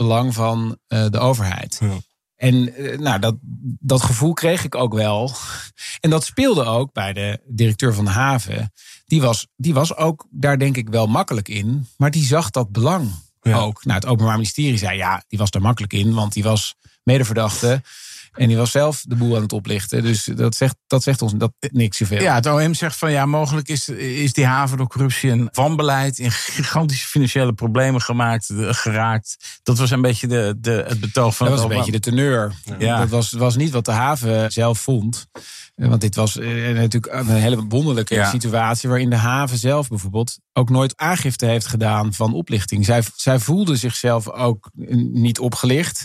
belang van de overheid. Ja. En dat gevoel kreeg ik ook wel. En dat speelde ook bij de directeur van de haven. Die was ook daar denk ik wel makkelijk in. Maar die zag dat belang ook. Het Openbaar Ministerie zei die was daar makkelijk in. Want die was medeverdachte. En die was zelf de boel aan het oplichten. Dus dat zegt ons niks zoveel. Ja, het OM zegt van mogelijk is die haven door corruptie en wanbeleid in gigantische financiële problemen geraakt. Dat was een beetje het betoog van dat was een beetje de teneur. Ja. Dat was niet wat de haven zelf vond. Want dit was natuurlijk een hele wonderlijke situatie waarin de haven zelf bijvoorbeeld ook nooit aangifte heeft gedaan van oplichting. Zij voelden zichzelf ook niet opgelicht.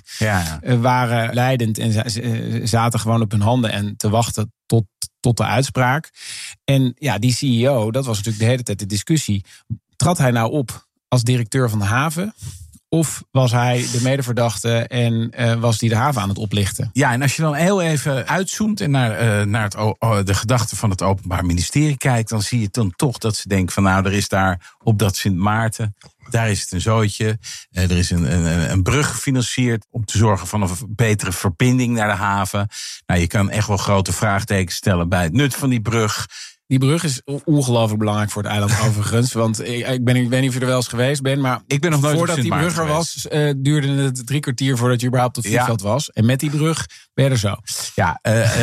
Waren leidend en zaten gewoon op hun handen en te wachten tot de uitspraak. En die CEO, dat was natuurlijk de hele tijd de discussie. Trad hij nou op als directeur van de haven? Of was hij de medeverdachte en was hij de haven aan het oplichten? Ja, en als je dan heel even uitzoomt en naar de gedachten van het Openbaar Ministerie kijkt, dan zie je dan toch dat ze denken van er is daar op dat Sint Maarten, daar is het een zootje. Er is een brug gefinancierd om te zorgen voor een betere verbinding naar de haven. Je kan echt wel grote vraagtekens stellen bij het nut van die brug. Die brug is ongelooflijk belangrijk voor het eiland overigens. Want ik weet niet of je er wel eens geweest bent. Maar ik ben nog nooit voordat die brug er was, duurde het 3 kwartier voordat je überhaupt op het vliegveld was. En met die brug ben je er zo. Ja,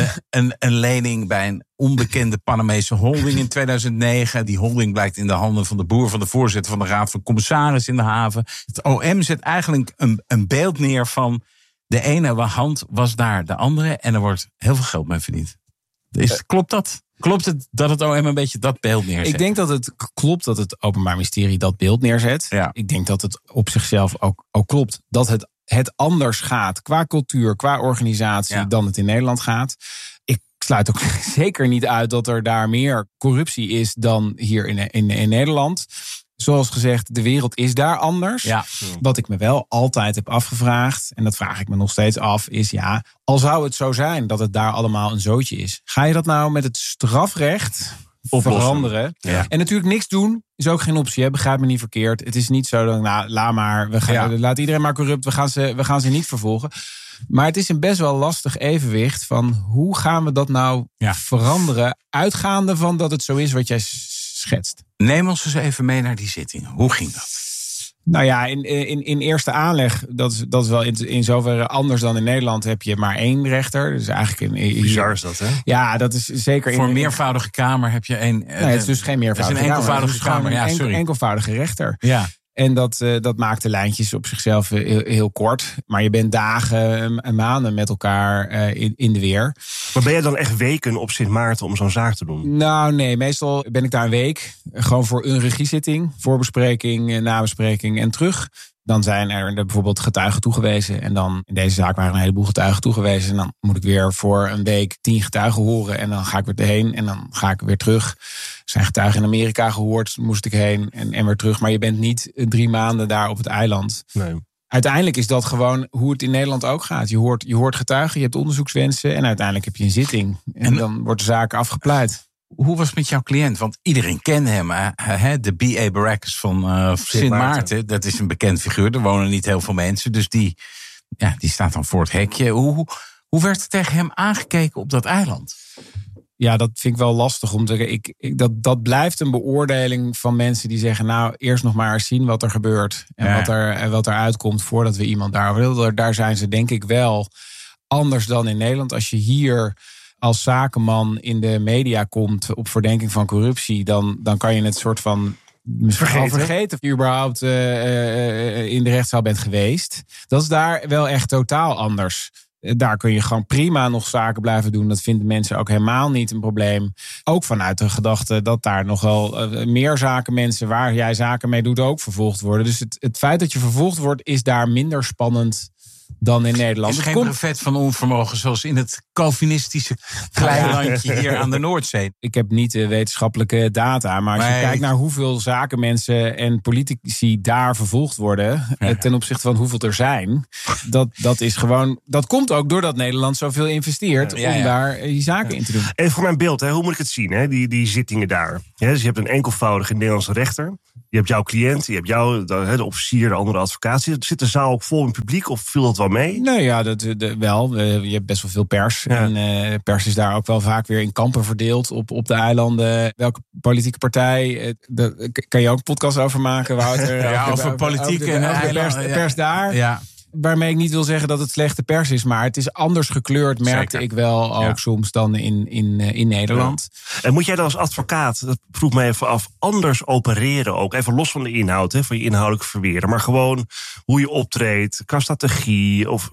een lening bij een onbekende Panamese holding in 2009. Die holding blijkt in de handen van de boer van de voorzitter van de Raad van Commissarissen in de haven. Het OM zet eigenlijk een beeld neer van de ene hand was daar de andere. En er wordt heel veel geld mee verdiend. Klopt dat? Klopt het dat het OM een beetje dat beeld neerzet? Ik denk dat het klopt dat het Openbaar Ministerie dat beeld neerzet. Ja. Ik denk dat het op zichzelf ook klopt dat het anders gaat qua cultuur, qua organisatie dan het in Nederland gaat. Ik sluit ook zeker niet uit dat er daar meer corruptie is dan hier in Nederland. Zoals gezegd, de wereld is daar anders. Ja. Wat ik me wel altijd heb afgevraagd, en dat vraag ik me nog steeds af, is al zou het zo zijn dat het daar allemaal een zootje is. Ga je dat nou met het strafrecht veranderen? Ja. En natuurlijk niks doen is ook geen optie. Begrijp me niet verkeerd. Het is niet zo dat, laat maar, laat iedereen maar corrupt, we gaan ze niet vervolgen. Maar het is een best wel lastig evenwicht van hoe gaan we dat nou veranderen, uitgaande van dat het zo is wat jij schetst. Neem ons eens even mee naar die zitting. Hoe ging dat? Nou ja, in eerste aanleg, dat is wel in zoverre anders dan in Nederland, heb je maar 1 rechter. Dus eigenlijk bizar is dat, hè? Ja, dat is zeker. Voor een meervoudige kamer heb je 1. Nee, het is dus geen meervoudige kamer. Het is een enkelvoudige kamer. Een enkelvoudige rechter. Ja. En dat maakt de lijntjes op zichzelf heel kort. Maar je bent dagen en maanden met elkaar in de weer. Maar ben je dan echt weken op Sint Maarten om zo'n zaak te doen? Nou nee, meestal ben ik daar een week. Gewoon voor een regiezitting, voorbespreking, nabespreking en terug. Dan zijn er bijvoorbeeld getuigen toegewezen. En dan in deze zaak waren een heleboel getuigen toegewezen. En dan moet ik weer voor een week 10 getuigen horen. En dan ga ik weer heen en dan ga ik weer terug. Er zijn getuigen in Amerika gehoord, moest ik heen en weer terug. Maar je bent niet 3 maanden daar op het eiland. Nee. Uiteindelijk is dat gewoon hoe het in Nederland ook gaat. Je hoort getuigen, je hebt onderzoekswensen en uiteindelijk heb je een zitting. En dan wordt de zaak afgepleit. Hoe was het met jouw cliënt? Want iedereen kent hem. De B.A. Baracus van Sint Maarten. Dat is een bekend figuur. Er wonen niet heel veel mensen. Dus die staat dan voor het hekje. Hoe werd er tegen hem aangekeken op dat eiland? Ja, dat vind ik wel lastig om te zeggen. Dat blijft een beoordeling van mensen die zeggen, nou, eerst nog maar eens zien wat er gebeurt. En wat er uitkomt voordat we iemand daarover willen. Daar zijn ze denk ik wel anders dan in Nederland. Als je hier als zakenman in de media komt op verdenking van corruptie, dan kan je het soort van vergeten of je überhaupt in de rechtszaal bent geweest. Dat is daar wel echt totaal anders. Daar kun je gewoon prima nog zaken blijven doen. Dat vinden mensen ook helemaal niet een probleem. Ook vanuit de gedachte dat daar nog wel meer zakenmensen waar jij zaken mee doet ook vervolgd worden. Dus het feit dat je vervolgd wordt is daar minder spannend dan in Nederland. Het is geen brevet van onvermogen zoals in het Calvinistische kleilandje hier aan de Noordzee. Ik heb niet wetenschappelijke data, maar als je kijkt naar hoeveel zakenmensen en politici daar vervolgd worden, ten opzichte van hoeveel er zijn, dat is gewoon, dat komt ook doordat Nederland zoveel investeert om daar die zaken in te doen. Even voor mijn beeld, hoe moet ik het zien, die zittingen daar? Dus je hebt een enkelvoudige Nederlandse rechter. Je hebt jouw cliënt, je hebt jou, de officier, de andere advocaat. Zit de zaal ook vol in publiek of viel dat wel mee? Nou ja, wel. Je hebt best wel veel pers. Ja. En pers is daar ook wel vaak weer in kampen verdeeld op de eilanden. Welke politieke partij? Daar kan je ook een podcast over maken, Wouter? Over politiek en pers daar. Ja. Waarmee ik niet wil zeggen dat het slechte pers is, maar het is anders gekleurd, merkte ik wel ook soms dan in Nederland. Ja. En moet jij dan als advocaat, dat vroeg mij even af, anders opereren ook? Even los van de inhoud, van je inhoudelijke verweren, maar gewoon hoe je optreedt, qua strategie of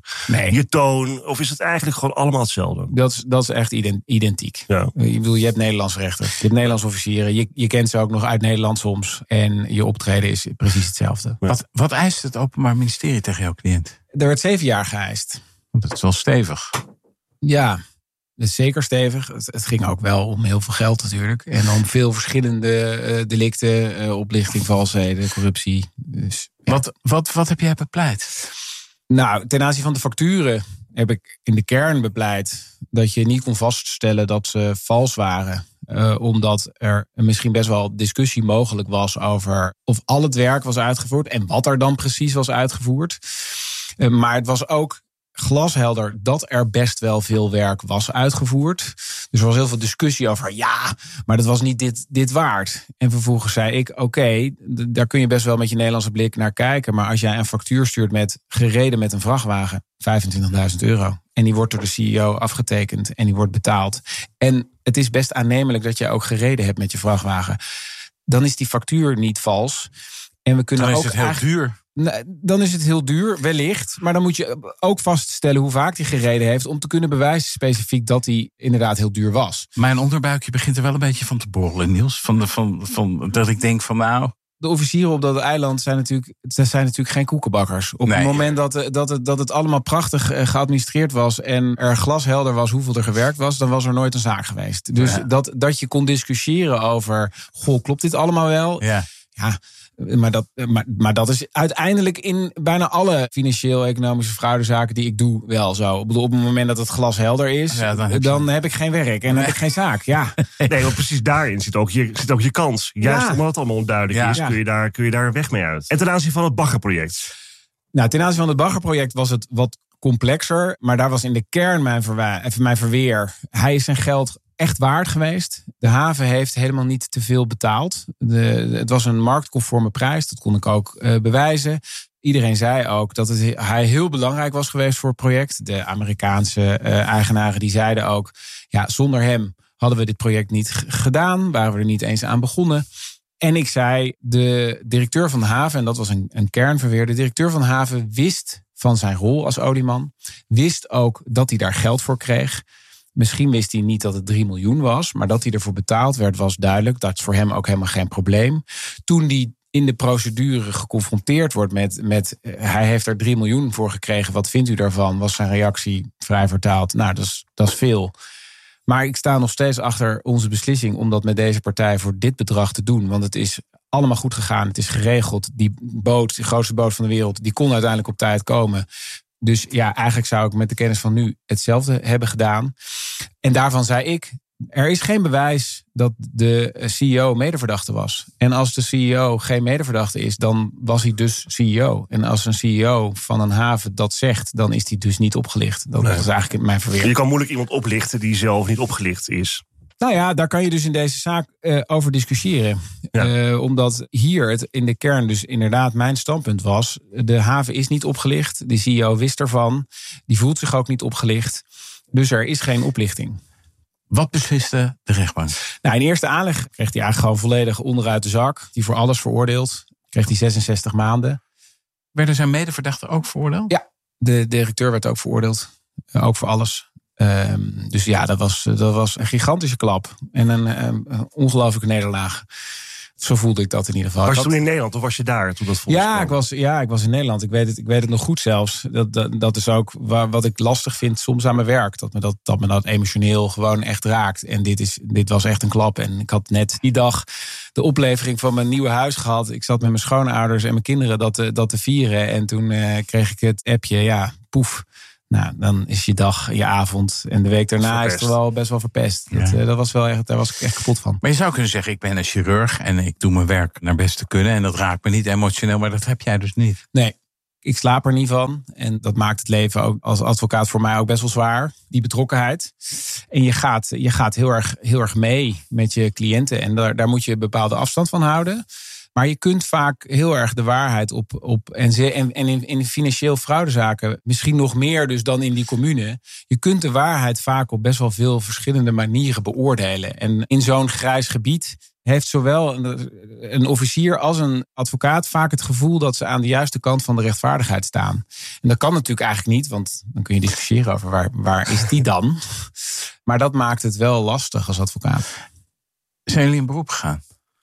je toon, of is het eigenlijk gewoon allemaal hetzelfde? Dat is echt identiek. Ja. Je hebt Nederlandse rechters, je hebt Nederlandse officieren, je kent ze ook nog uit Nederland soms en je optreden is precies hetzelfde. Ja. Wat eist het Openbaar Ministerie tegen jouw cliënt? Er werd 7 jaar geëist. Dat is wel stevig. Ja, dat is zeker stevig. Het ging ook wel om heel veel geld natuurlijk. En om veel verschillende delicten, oplichting, valsheden, corruptie. Dus, ja. Wat heb jij bepleit? Nou, ten aanzien van de facturen heb ik in de kern bepleit dat je niet kon vaststellen dat ze vals waren. Omdat er misschien best wel discussie mogelijk was over of al het werk was uitgevoerd en wat er dan precies was uitgevoerd. Maar het was ook glashelder dat er best wel veel werk was uitgevoerd. Dus er was heel veel discussie over, maar dat was niet dit waard. En vervolgens zei ik, oké, daar kun je best wel met je Nederlandse blik naar kijken. Maar als jij een factuur stuurt gereden met een vrachtwagen, €25.000. En die wordt door de CEO afgetekend en die wordt betaald. En het is best aannemelijk dat je ook gereden hebt met je vrachtwagen. Dan is die factuur niet vals. En we kunnen dan is het heel duur. Dan is het heel duur, wellicht. Maar dan moet je ook vaststellen hoe vaak hij gereden heeft om te kunnen bewijzen specifiek dat hij inderdaad heel duur was. Mijn onderbuikje begint er wel een beetje van te borrelen, Niels. Van dat ik denk van nou. De officieren op dat eiland zijn natuurlijk geen koekenbakkers. Op het moment dat het allemaal prachtig geadministreerd was en er glashelder was hoeveel er gewerkt was, dan was er nooit een zaak geweest. Dus dat je kon discussiëren over, klopt dit allemaal wel? Ja. Maar dat is uiteindelijk in bijna alle financieel-economische fraudezaken die ik doe wel zo. Ik bedoel, op het moment dat het glas helder is, dan heb ik geen werk en heb ik geen zaak. Ja. Nee, want precies daarin zit ook je kans. Juist omdat het allemaal onduidelijk is, kun je daar een weg mee uit. En ten aanzien van het baggerproject? Nou, ten aanzien van het baggerproject was het wat complexer. Maar daar was in de kern mijn verweer. Hij is zijn geld echt waard geweest. De haven heeft helemaal niet te veel betaald. Het was een marktconforme prijs. Dat kon ik ook bewijzen. Iedereen zei ook dat hij heel belangrijk was geweest voor het project. De Amerikaanse eigenaren die zeiden ook, zonder hem hadden we dit project niet gedaan. Waren we er niet eens aan begonnen. En ik zei, de directeur van de haven, en dat was een kernverweer, de directeur van de haven wist van zijn rol als olieman. Wist ook dat hij daar geld voor kreeg. Misschien wist hij niet dat het 3 miljoen was, maar dat hij ervoor betaald werd was duidelijk. Dat is voor hem ook helemaal geen probleem. Toen hij in de procedure geconfronteerd wordt met hij heeft er 3 miljoen voor gekregen. Wat vindt u daarvan? Was zijn reactie vrij vertaald. Nou, dat is veel. Maar ik sta nog steeds achter onze beslissing om dat met deze partij voor dit bedrag te doen. Want het is allemaal goed gegaan. Het is geregeld. Die boot, de grootste boot van de wereld, die kon uiteindelijk op tijd komen. Dus eigenlijk zou ik met de kennis van nu hetzelfde hebben gedaan. En daarvan zei ik, er is geen bewijs dat de CEO medeverdachte was. En als de CEO geen medeverdachte is, dan was hij dus CEO. En als een CEO van een haven dat zegt, dan is hij dus niet opgelicht. Dat is eigenlijk mijn verweer. Je kan moeilijk iemand oplichten die zelf niet opgelicht is. Nou ja, daar kan je dus in deze zaak over discussiëren. Ja. Omdat hier het in de kern dus inderdaad mijn standpunt was. De haven is niet opgelicht. De CEO wist ervan. Die voelt zich ook niet opgelicht. Dus er is geen oplichting. Wat besliste de rechtbank? Nou, in eerste aanleg kreeg hij eigenlijk gewoon volledig onderuit de zak. Die voor alles veroordeeld. Kreeg hij 66 maanden. Werden zijn medeverdachten ook veroordeeld? Ja, de directeur werd ook veroordeeld. Ook voor alles. Dus dat was een gigantische klap. En een ongelooflijke nederlaag. Zo voelde ik dat in ieder geval. Was je toen in Nederland of was je daar toen dat vonnis kwam? Ik was in Nederland. Ik weet het nog goed zelfs. Dat is ook wat ik lastig vind soms aan mijn werk. Dat me dat emotioneel gewoon echt raakt. En dit was echt een klap. En ik had net die dag de oplevering van mijn nieuwe huis gehad. Ik zat met mijn schoonouders en mijn kinderen dat te vieren. En toen kreeg ik het appje, poef. Nou, dan is je dag, je avond en de week daarna is het wel best wel verpest. Ja. Dat was wel echt, daar was ik echt kapot van. Maar je zou kunnen zeggen, ik ben een chirurg en ik doe mijn werk naar best te kunnen. En dat raakt me niet emotioneel, maar dat heb jij dus niet. Nee, ik slaap er niet van. En dat maakt het leven ook als advocaat voor mij ook best wel zwaar. Die betrokkenheid. En je gaat heel erg mee met je cliënten. En daar moet je een bepaalde afstand van houden. Maar je kunt vaak heel erg de waarheid op en in financieel fraudezaken misschien nog meer dus dan in die commune. Je kunt de waarheid vaak op best wel veel verschillende manieren beoordelen. En in zo'n grijs gebied heeft zowel een officier als een advocaat vaak het gevoel dat ze aan de juiste kant van de rechtvaardigheid staan. En dat kan natuurlijk eigenlijk niet, want dan kun je discussiëren over waar is die dan. Maar dat maakt het wel lastig als advocaat. Zijn jullie in beroep gegaan?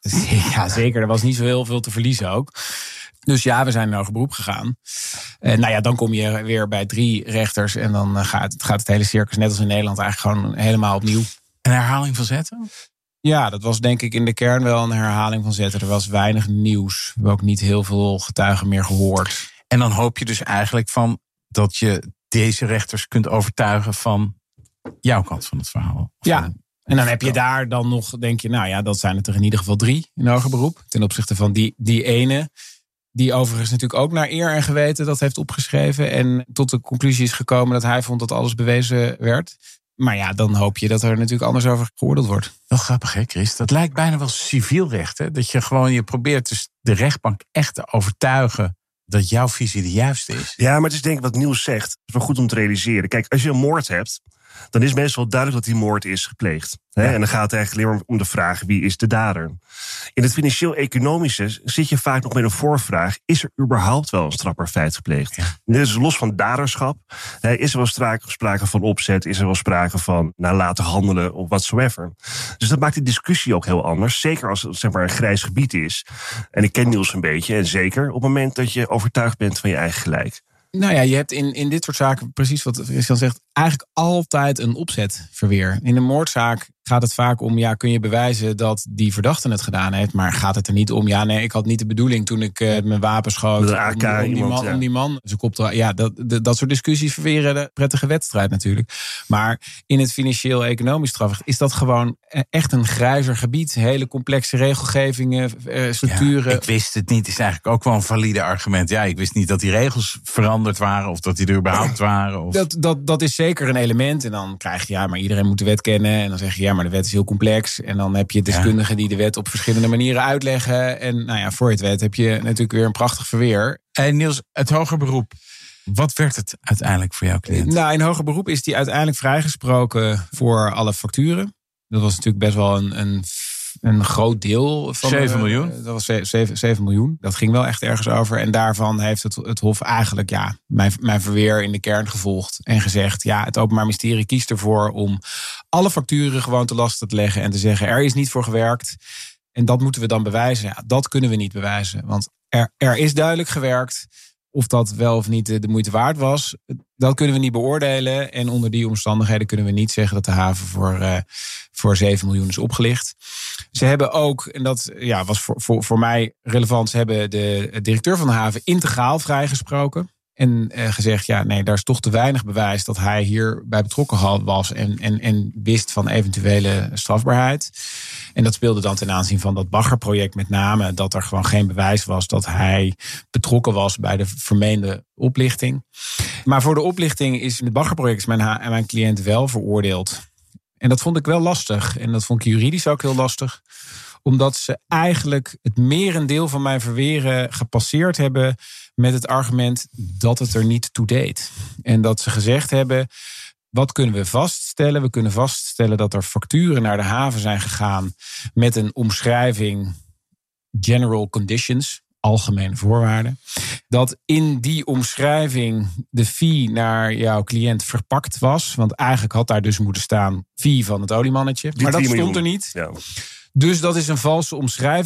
Ja, zeker. Er was niet zo heel veel te verliezen ook. Dus ja, we zijn in hoger beroep gegaan. Dan kom je weer bij 3 rechters. En dan gaat het hele circus, net als in Nederland, eigenlijk gewoon helemaal opnieuw. Een herhaling van zetten? Ja, dat was denk ik in de kern wel een herhaling van zetten. Er was weinig nieuws. We hebben ook niet heel veel getuigen meer gehoord. En dan hoop je dus eigenlijk van dat je deze rechters kunt overtuigen van jouw kant van het verhaal. Ja. En dan heb je daar dan nog, denk je, dat zijn het er in ieder geval 3 in hoger beroep. Ten opzichte van die ene, die overigens natuurlijk ook naar eer en geweten dat heeft opgeschreven. En tot de conclusie is gekomen dat hij vond dat alles bewezen werd. Maar ja, dan hoop je dat er natuurlijk anders over geoordeeld wordt. Wel grappig, hè, Chris? Dat lijkt bijna wel civiel recht, hè? Dat je probeert dus de rechtbank echt te overtuigen dat jouw visie de juiste is. Ja, maar het is denk ik wat Niels zegt. Het is wel goed om te realiseren. Kijk, als je een moord hebt, dan is meestal duidelijk dat die moord is gepleegd. Ja. En dan gaat het eigenlijk alleen maar om de vraag, wie is de dader? In het financieel-economische zit je vaak nog met een voorvraag, is er überhaupt wel een strafbaar feit gepleegd? Ja. Dit is los van daderschap. Is er wel sprake van opzet? Is er wel sprake van laten handelen of whatsoever? Dus dat maakt de discussie ook heel anders. Zeker als het een grijs gebied is. En ik ken Niels een beetje. En zeker op het moment dat je overtuigd bent van je eigen gelijk. Nou ja, je hebt in dit soort zaken, precies wat Christian zegt, eigenlijk altijd een opzetverweer. In een moordzaak gaat het vaak om, kun je bewijzen dat die verdachte het gedaan heeft. Maar gaat het er niet om, ik had niet de bedoeling toen ik mijn wapen schoot. Om die man zijn kop te... dat soort discussies verweren de prettige wedstrijd natuurlijk. Maar in het financieel-economisch strafrecht is dat gewoon echt een grijzer gebied. Hele complexe regelgevingen, structuren. Ja, ik wist het niet, is eigenlijk ook wel een valide argument. Ja, ik wist niet dat die regels veranderd waren of dat die er überhaupt waren. Of... Dat is zeker een element. En dan krijg je, maar iedereen moet de wet kennen. En dan zeg je, maar de wet is heel complex. En dan heb je deskundigen die de wet op verschillende manieren uitleggen. En voor het wet heb je natuurlijk weer een prachtig verweer. En Niels, het hoger beroep. Wat werd het uiteindelijk voor jouw cliënt? In hoger beroep is die uiteindelijk vrijgesproken voor alle facturen. Dat was natuurlijk best wel een groot deel van 7 miljoen? Dat was 7 miljoen. Dat ging wel echt ergens over. En daarvan heeft het Hof eigenlijk mijn verweer in de kern gevolgd. En gezegd, het Openbaar Ministerie kiest ervoor om alle facturen gewoon te lasten te leggen. En te zeggen, er is niet voor gewerkt. En dat moeten we dan bewijzen. Ja, dat kunnen we niet bewijzen. Want er is duidelijk gewerkt. Of dat wel of niet de moeite waard was, dat kunnen we niet beoordelen. En onder die omstandigheden kunnen we niet zeggen dat de haven voor 7 miljoen is opgelicht. Ze hebben ook, en dat was voor mij relevant, ze hebben de directeur van de haven integraal vrijgesproken. En gezegd, daar is toch te weinig bewijs dat hij hierbij betrokken was en wist van eventuele strafbaarheid. En dat speelde dan ten aanzien van dat baggerproject met name, dat er gewoon geen bewijs was dat hij betrokken was bij de vermeende oplichting. Maar voor de oplichting is in het baggerproject mijn cliënt wel veroordeeld. En dat vond ik wel lastig. En dat vond ik juridisch ook heel lastig. Omdat ze eigenlijk het merendeel van mijn verweren gepasseerd hebben met het argument dat het er niet toe deed. En dat ze gezegd hebben, wat kunnen we vaststellen? We kunnen vaststellen dat er facturen naar de haven zijn gegaan met een omschrijving general conditions, algemene voorwaarden. Dat in die omschrijving de fee naar jouw cliënt verpakt was. Want eigenlijk had daar dus moeten staan fee van het oliemannetje. Maar dat stond er niet. Ja. Dus dat is een valse omschrijving.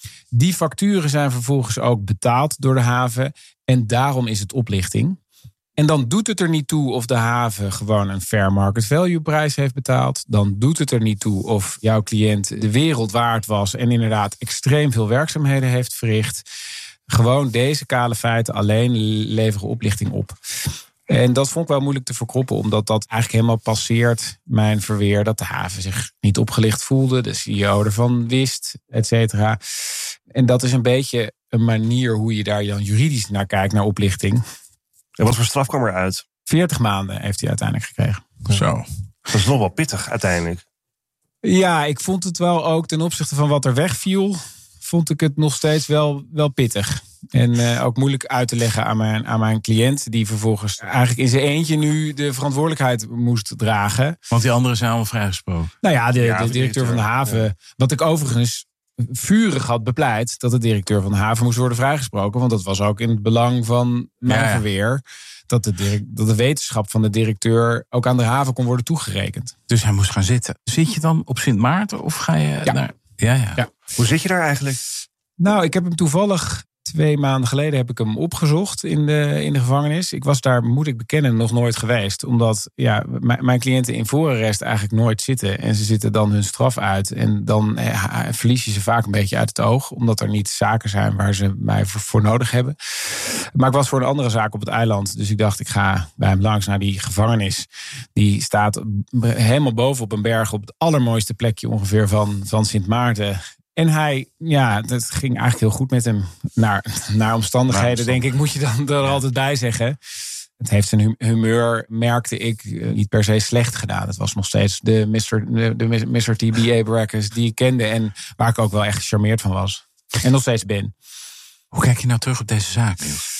Die facturen zijn vervolgens ook betaald door de haven. En daarom is het oplichting. En dan doet het er niet toe of de haven gewoon een fair market value prijs heeft betaald. Dan doet het er niet toe of jouw cliënt de wereld waard was en inderdaad extreem veel werkzaamheden heeft verricht. Gewoon deze kale feiten alleen leveren oplichting op. En dat vond ik wel moeilijk te verkroppen, omdat dat eigenlijk helemaal passeert mijn verweer dat de haven zich niet opgelicht voelde, de CEO ervan wist, et cetera. En dat is een beetje een manier hoe je daar dan juridisch naar kijkt, naar oplichting. En wat voor straf kwam eruit? 40 maanden heeft hij uiteindelijk gekregen. Zo. Dat is nog wel pittig uiteindelijk. Ja, ik vond het wel ook ten opzichte van wat er wegviel, vond ik het nog steeds wel pittig. En ook moeilijk uit te leggen aan mijn cliënt, die vervolgens eigenlijk in zijn eentje nu de verantwoordelijkheid moest dragen. Want die anderen zijn allemaal vrijgesproken. Nou ja, de directeur van de haven. Ja. Wat ik overigens vurig had bepleit, dat de directeur van de haven moest worden vrijgesproken. Want dat was ook in het belang van mijn verweer. Dat de wetenschap van de directeur ook aan de haven kon worden toegerekend. Dus hij moest gaan zitten. Zit je dan op Sint Maarten of ga je naar... Ja. Hoe zit je daar eigenlijk? Nou, ik heb hem toevallig 2 maanden geleden heb ik hem opgezocht in de gevangenis. Ik was daar, moet ik bekennen, nog nooit geweest. Omdat mijn cliënten in voorarrest eigenlijk nooit zitten. En ze zitten dan hun straf uit. En dan verlies je ze vaak een beetje uit het oog. Omdat er niet zaken zijn waar ze mij voor nodig hebben. Maar ik was voor een andere zaak op het eiland. Dus ik dacht, ik ga bij hem langs naar die gevangenis. Die staat helemaal boven op een berg. Op het allermooiste plekje ongeveer van Sint Maarten. En dat ging eigenlijk heel goed met hem. Naar omstandigheden, denk ik, moet je dan er altijd bij zeggen. Het heeft zijn humeur, merkte ik, niet per se slecht gedaan. Het was nog steeds de Mr. TBA Baracus die ik kende. En waar ik ook wel echt gecharmeerd van was. En nog steeds ben. Hoe kijk je nou terug op deze zaak, Niels?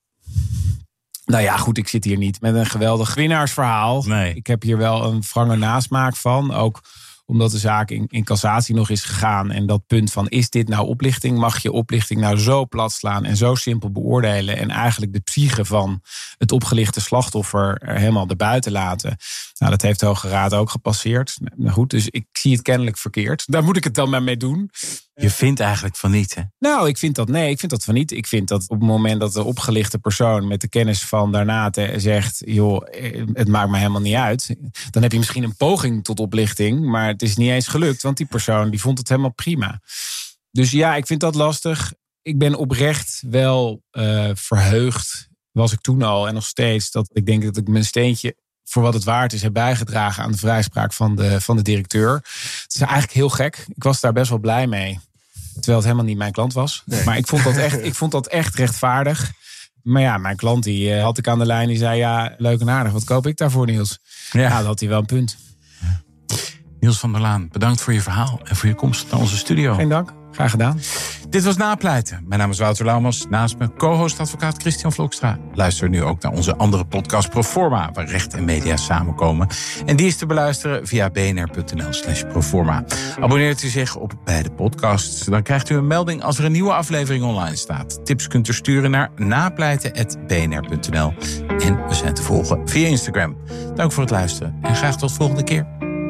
Nou ja, goed, ik zit hier niet met een geweldig winnaarsverhaal. Nee. Ik heb hier wel een wrange nasmaak van. Ook omdat de zaak in cassatie nog is gegaan. En dat punt van, is dit nou oplichting? Mag je oplichting nou zo plat slaan en zo simpel beoordelen? En eigenlijk de psyche van het opgelichte slachtoffer er helemaal erbuiten laten. Nou, dat heeft de Hoge Raad ook gepasseerd. Nou goed, dus ik zie het kennelijk verkeerd. Daar moet ik het dan maar mee doen. Je vindt eigenlijk van niet, hè? Nou, ik vind dat van niet. Ik vind dat op het moment dat de opgelichte persoon met de kennis van daarna zegt, joh, het maakt me helemaal niet uit. Dan heb je misschien een poging tot oplichting, maar het is niet eens gelukt, want die persoon die vond het helemaal prima. Dus ja, ik vind dat lastig. Ik ben oprecht wel verheugd, was ik toen al en nog steeds, dat ik denk dat ik mijn steentje voor wat het waard is, heb bijgedragen aan de vrijspraak van de directeur. Het is eigenlijk heel gek. Ik was daar best wel blij mee. Terwijl het helemaal niet mijn klant was. Nee. Maar ik vond dat echt rechtvaardig. Maar ja, mijn klant die had ik aan de lijn. Die zei, ja, leuk en aardig. Wat koop ik daarvoor, Niels? Ja, dat had hij wel een punt. Ja. Niels van der Laan, bedankt voor je verhaal en voor je komst naar onze studio. Geen dank. Graag gedaan. Dit was Napleiten. Mijn naam is Wouter Laumans. Naast me co-host advocaat Christian Vlokstra. Luister nu ook naar onze andere podcast Proforma, waar recht en media samenkomen. En die is te beluisteren via bnr.nl/proforma. Abonneert u zich op beide podcasts. Dan krijgt u een melding als er een nieuwe aflevering online staat. Tips kunt u sturen naar napleiten@bnr.nl. En we zijn te volgen via Instagram. Dank voor het luisteren en graag tot volgende keer.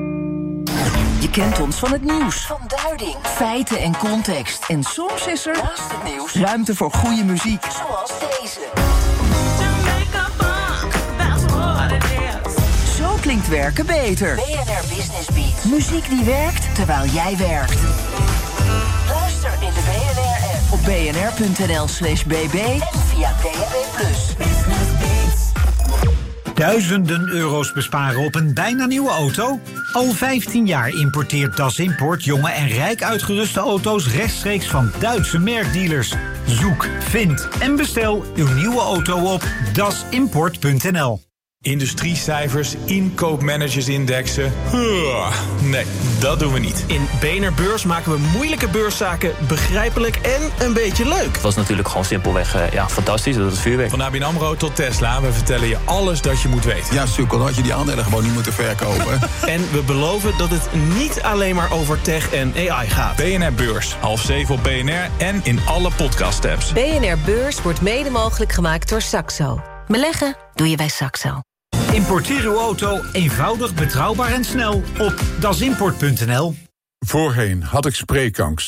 Je kent ons van het nieuws, van duiding, feiten en context. En soms is er, naast het nieuws, ruimte voor goede muziek. Zoals deze. Zo klinkt werken beter. BNR Business Beat. Muziek die werkt terwijl jij werkt. Luister in de BNR-app op bnr.nl/bb en via DAB+. Duizenden euro's besparen op een bijna nieuwe auto? Al 15 jaar importeert Das Import jonge en rijk uitgeruste auto's rechtstreeks van Duitse merkdealers. Zoek, vind en bestel uw nieuwe auto op dasimport.nl. Industriecijfers, inkoopmanagersindexen. Nee, dat doen we niet. In BNR Beurs maken we moeilijke beurszaken begrijpelijk en een beetje leuk. Het was natuurlijk gewoon simpelweg fantastisch, dat is vuurwerk. Van ABN AMRO tot Tesla, we vertellen je alles dat je moet weten. Ja, sukkel, dan had je die aandelen gewoon niet moeten verkopen. En we beloven dat het niet alleen maar over tech en AI gaat. BNR Beurs, 6:30 op BNR en in alle podcast-apps. BNR Beurs wordt mede mogelijk gemaakt door Saxo. Beleggen doe je bij Saxo. Importeer uw auto eenvoudig, betrouwbaar en snel op dasimport.nl. Voorheen had ik spreekangst.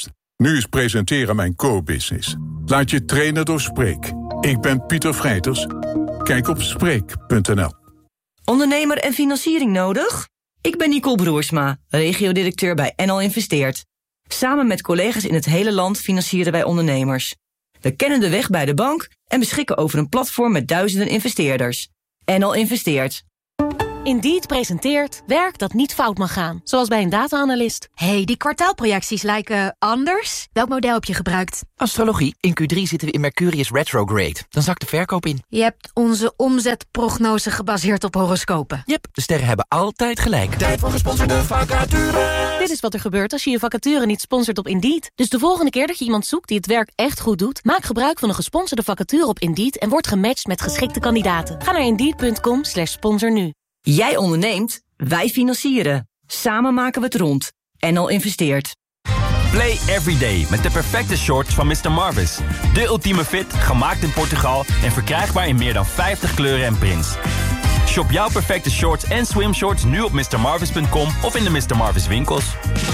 Nu is presenteren mijn core-business. Laat je trainen door Spreek. Ik ben Pieter Vrijters. Kijk op Spreek.nl. Ondernemer en financiering nodig? Ik ben Nicole Broersma, regiodirecteur bij NL Investeert. Samen met collega's in het hele land financieren wij ondernemers. We kennen de weg bij de bank en beschikken over een platform met duizenden investeerders. NL Investeert. Indeed presenteert werk dat niet fout mag gaan. Zoals bij een data-analyst. Hey, die kwartaalprojecties lijken anders. Welk model heb je gebruikt? Astrologie. In Q3 zitten we in Mercurius retrograde. Dan zakt de verkoop in. Je hebt onze omzetprognose gebaseerd op horoscopen. Yep, de sterren hebben altijd gelijk. Tijd voor gesponsorde vacature. Dit is wat er gebeurt als je je vacature niet sponsort op Indeed. Dus de volgende keer dat je iemand zoekt die het werk echt goed doet, maak gebruik van een gesponsorde vacature op Indeed en word gematcht met geschikte kandidaten. Ga naar Indeed.com/sponsor nu. Jij onderneemt, wij financieren. Samen maken we het rond. NL Investeert. Play every day met de perfecte shorts van Mr. Marvis. De ultieme fit, gemaakt in Portugal en verkrijgbaar in meer dan 50 kleuren en prints. Shop jouw perfecte shorts en swimshorts nu op mrmarvis.com of in de Mr. Marvis winkels.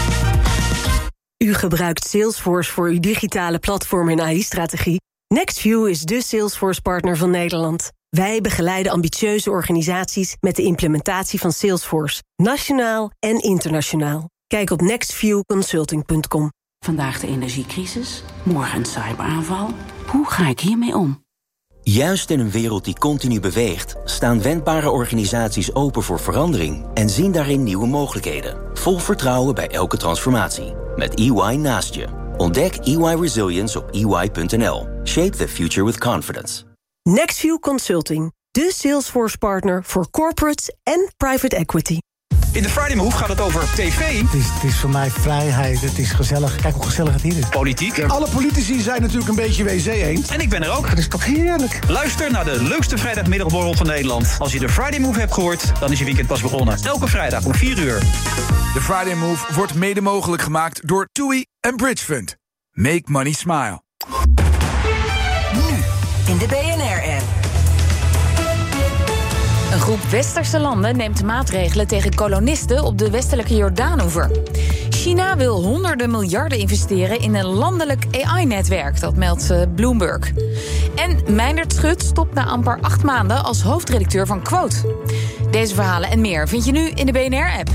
U gebruikt Salesforce voor uw digitale platform en AI-strategie. Nextview is de Salesforce-partner van Nederland. Wij begeleiden ambitieuze organisaties met de implementatie van Salesforce, nationaal en internationaal. Kijk op nextviewconsulting.com. Vandaag de energiecrisis, morgen een cyberaanval. Hoe ga ik hiermee om? Juist in een wereld die continu beweegt, staan wendbare organisaties open voor verandering en zien daarin nieuwe mogelijkheden. Vol vertrouwen bij elke transformatie. Met EY naast je. Ontdek EY Resilience op ey.nl. Shape the future with confidence. Nextview Consulting, de Salesforce-partner voor corporates en private equity. In de Friday Move gaat het over tv. Het is voor mij vrijheid, het is gezellig. Kijk hoe gezellig het hier is. Politiek. Alle politici zijn natuurlijk een beetje wc-eend. En ik ben er ook. Dat is toch heerlijk. Luister naar de leukste vrijdagmiddagborrel van Nederland. Als je de Friday Move hebt gehoord, dan is je weekend pas begonnen. Elke vrijdag om 4 uur. De Friday Move wordt mede mogelijk gemaakt door TUI en Bridge Fund. Make money smile. Nu in de BNR-app. Een groep westerse landen neemt maatregelen tegen kolonisten op de westelijke Jordaanoever. China wil honderden miljarden investeren in een landelijk AI-netwerk, dat meldt Bloomberg. En Meindert Schut stopt na amper 8 maanden als hoofdredacteur van Quote. Deze verhalen en meer vind je nu in de BNR-app.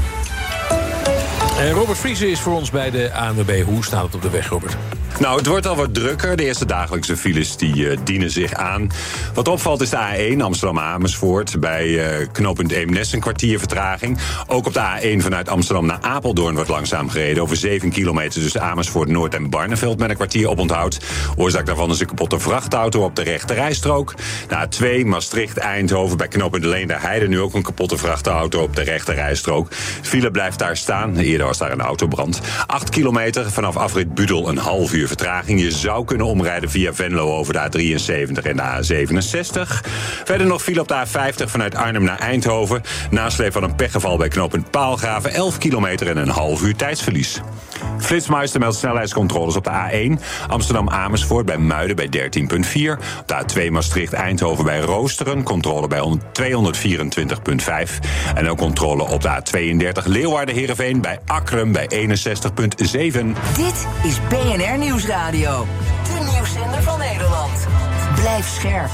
En Robert Vriese is voor ons bij de ANWB. Hoe staat het op de weg, Robert? Nou, het wordt al wat drukker. De eerste dagelijkse files die dienen zich aan. Wat opvalt is de A1 Amsterdam-Amersfoort. Bij knooppunt Eemnes een kwartier vertraging. Ook op de A1 vanuit Amsterdam naar Apeldoorn wordt langzaam gereden. Over 7 kilometer tussen Amersfoort Noord en Barneveld met een kwartier oponthoud. Oorzaak daarvan is een kapotte vrachtauto op de rechterrijstrook. De A2 Maastricht-Eindhoven bij knooppunt Leenderheide nu ook een kapotte vrachtauto op de rechterrijstrook. File blijft daar staan. Eerder was daar een autobrand. 8 kilometer vanaf afrit Budel een half uur vertraging. Je zou kunnen omrijden via Venlo over de A73 en de A67. Verder nog file op de A50 vanuit Arnhem naar Eindhoven. Nasleep van een pechgeval bij knooppunt Paalgraven. 11 kilometer en een half uur tijdsverlies. Flitsmeister meldt snelheidscontroles op de A1. Amsterdam-Amersfoort bij Muiden bij 13,4. Op de A2 Maastricht-Eindhoven bij Roosteren. Controle bij 224,5. En ook controle op de A32 Leeuwarden-Heerenveen bij Akrum bij 61,7. Dit is BNR Nieuwsradio. De nieuwszender van Nederland. Blijf scherp.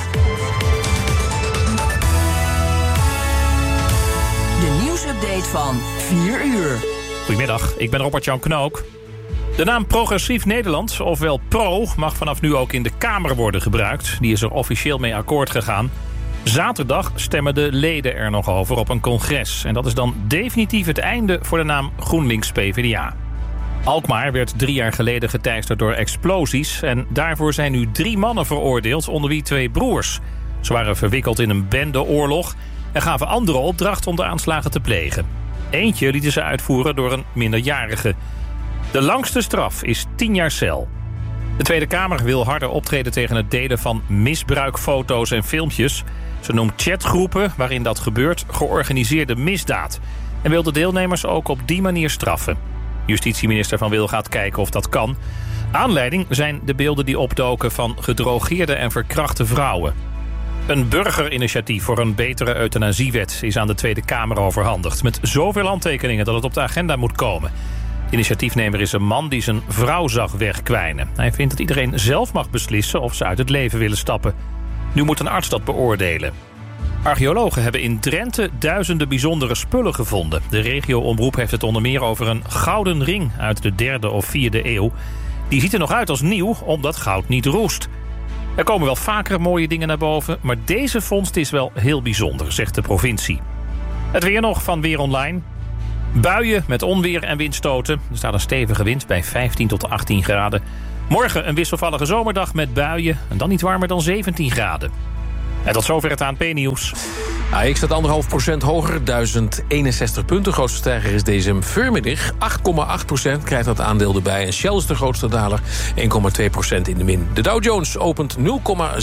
De nieuwsupdate van 4 uur. Goedemiddag, ik ben Robert-Jan Knook. De naam Progressief Nederland, ofwel PRO, mag vanaf nu ook in de Kamer worden gebruikt. Die is er officieel mee akkoord gegaan. Zaterdag stemmen de leden er nog over op een congres. En dat is dan definitief het einde voor de naam GroenLinks-PVDA. Alkmaar werd 3 jaar geleden geteisterd door explosies. En daarvoor zijn nu 3 mannen veroordeeld, onder wie 2 broers. Ze waren verwikkeld in een bendeoorlog en gaven anderen opdracht om de aanslagen te plegen. Eentje lieten ze uitvoeren door een minderjarige. De langste straf is 10 jaar cel. De Tweede Kamer wil harder optreden tegen het delen van misbruikfoto's en filmpjes. Ze noemt chatgroepen waarin dat gebeurt georganiseerde misdaad. En wil de deelnemers ook op die manier straffen. Justitieminister Van Wil gaat kijken of dat kan. Aanleiding zijn de beelden die opdoken van gedrogeerde en verkrachte vrouwen. Een burgerinitiatief voor een betere euthanasiewet is aan de Tweede Kamer overhandigd. Met zoveel handtekeningen dat het op de agenda moet komen. De initiatiefnemer is een man die zijn vrouw zag wegkwijnen. Hij vindt dat iedereen zelf mag beslissen of ze uit het leven willen stappen. Nu moet een arts dat beoordelen. Archeologen hebben in Drenthe duizenden bijzondere spullen gevonden. De regio-omroep heeft het onder meer over een gouden ring uit de 3e of 4e eeuw. Die ziet er nog uit als nieuw, omdat goud niet roest. Er komen wel vaker mooie dingen naar boven, maar deze vondst is wel heel bijzonder, zegt de provincie. Het weer nog van Weer Online. Buien met onweer en windstoten. Er staat een stevige wind bij 15 tot 18 graden. Morgen een wisselvallige zomerdag met buien en dan niet warmer dan 17 graden. En tot zover het ANP-nieuws. AX staat 1,5% hoger, 1061 punten. Grootste stijger is DSM Firmenich. 8,8% krijgt dat aandeel erbij. En Shell is de grootste daler, 1,2% in de min. De Dow Jones opent 0,8%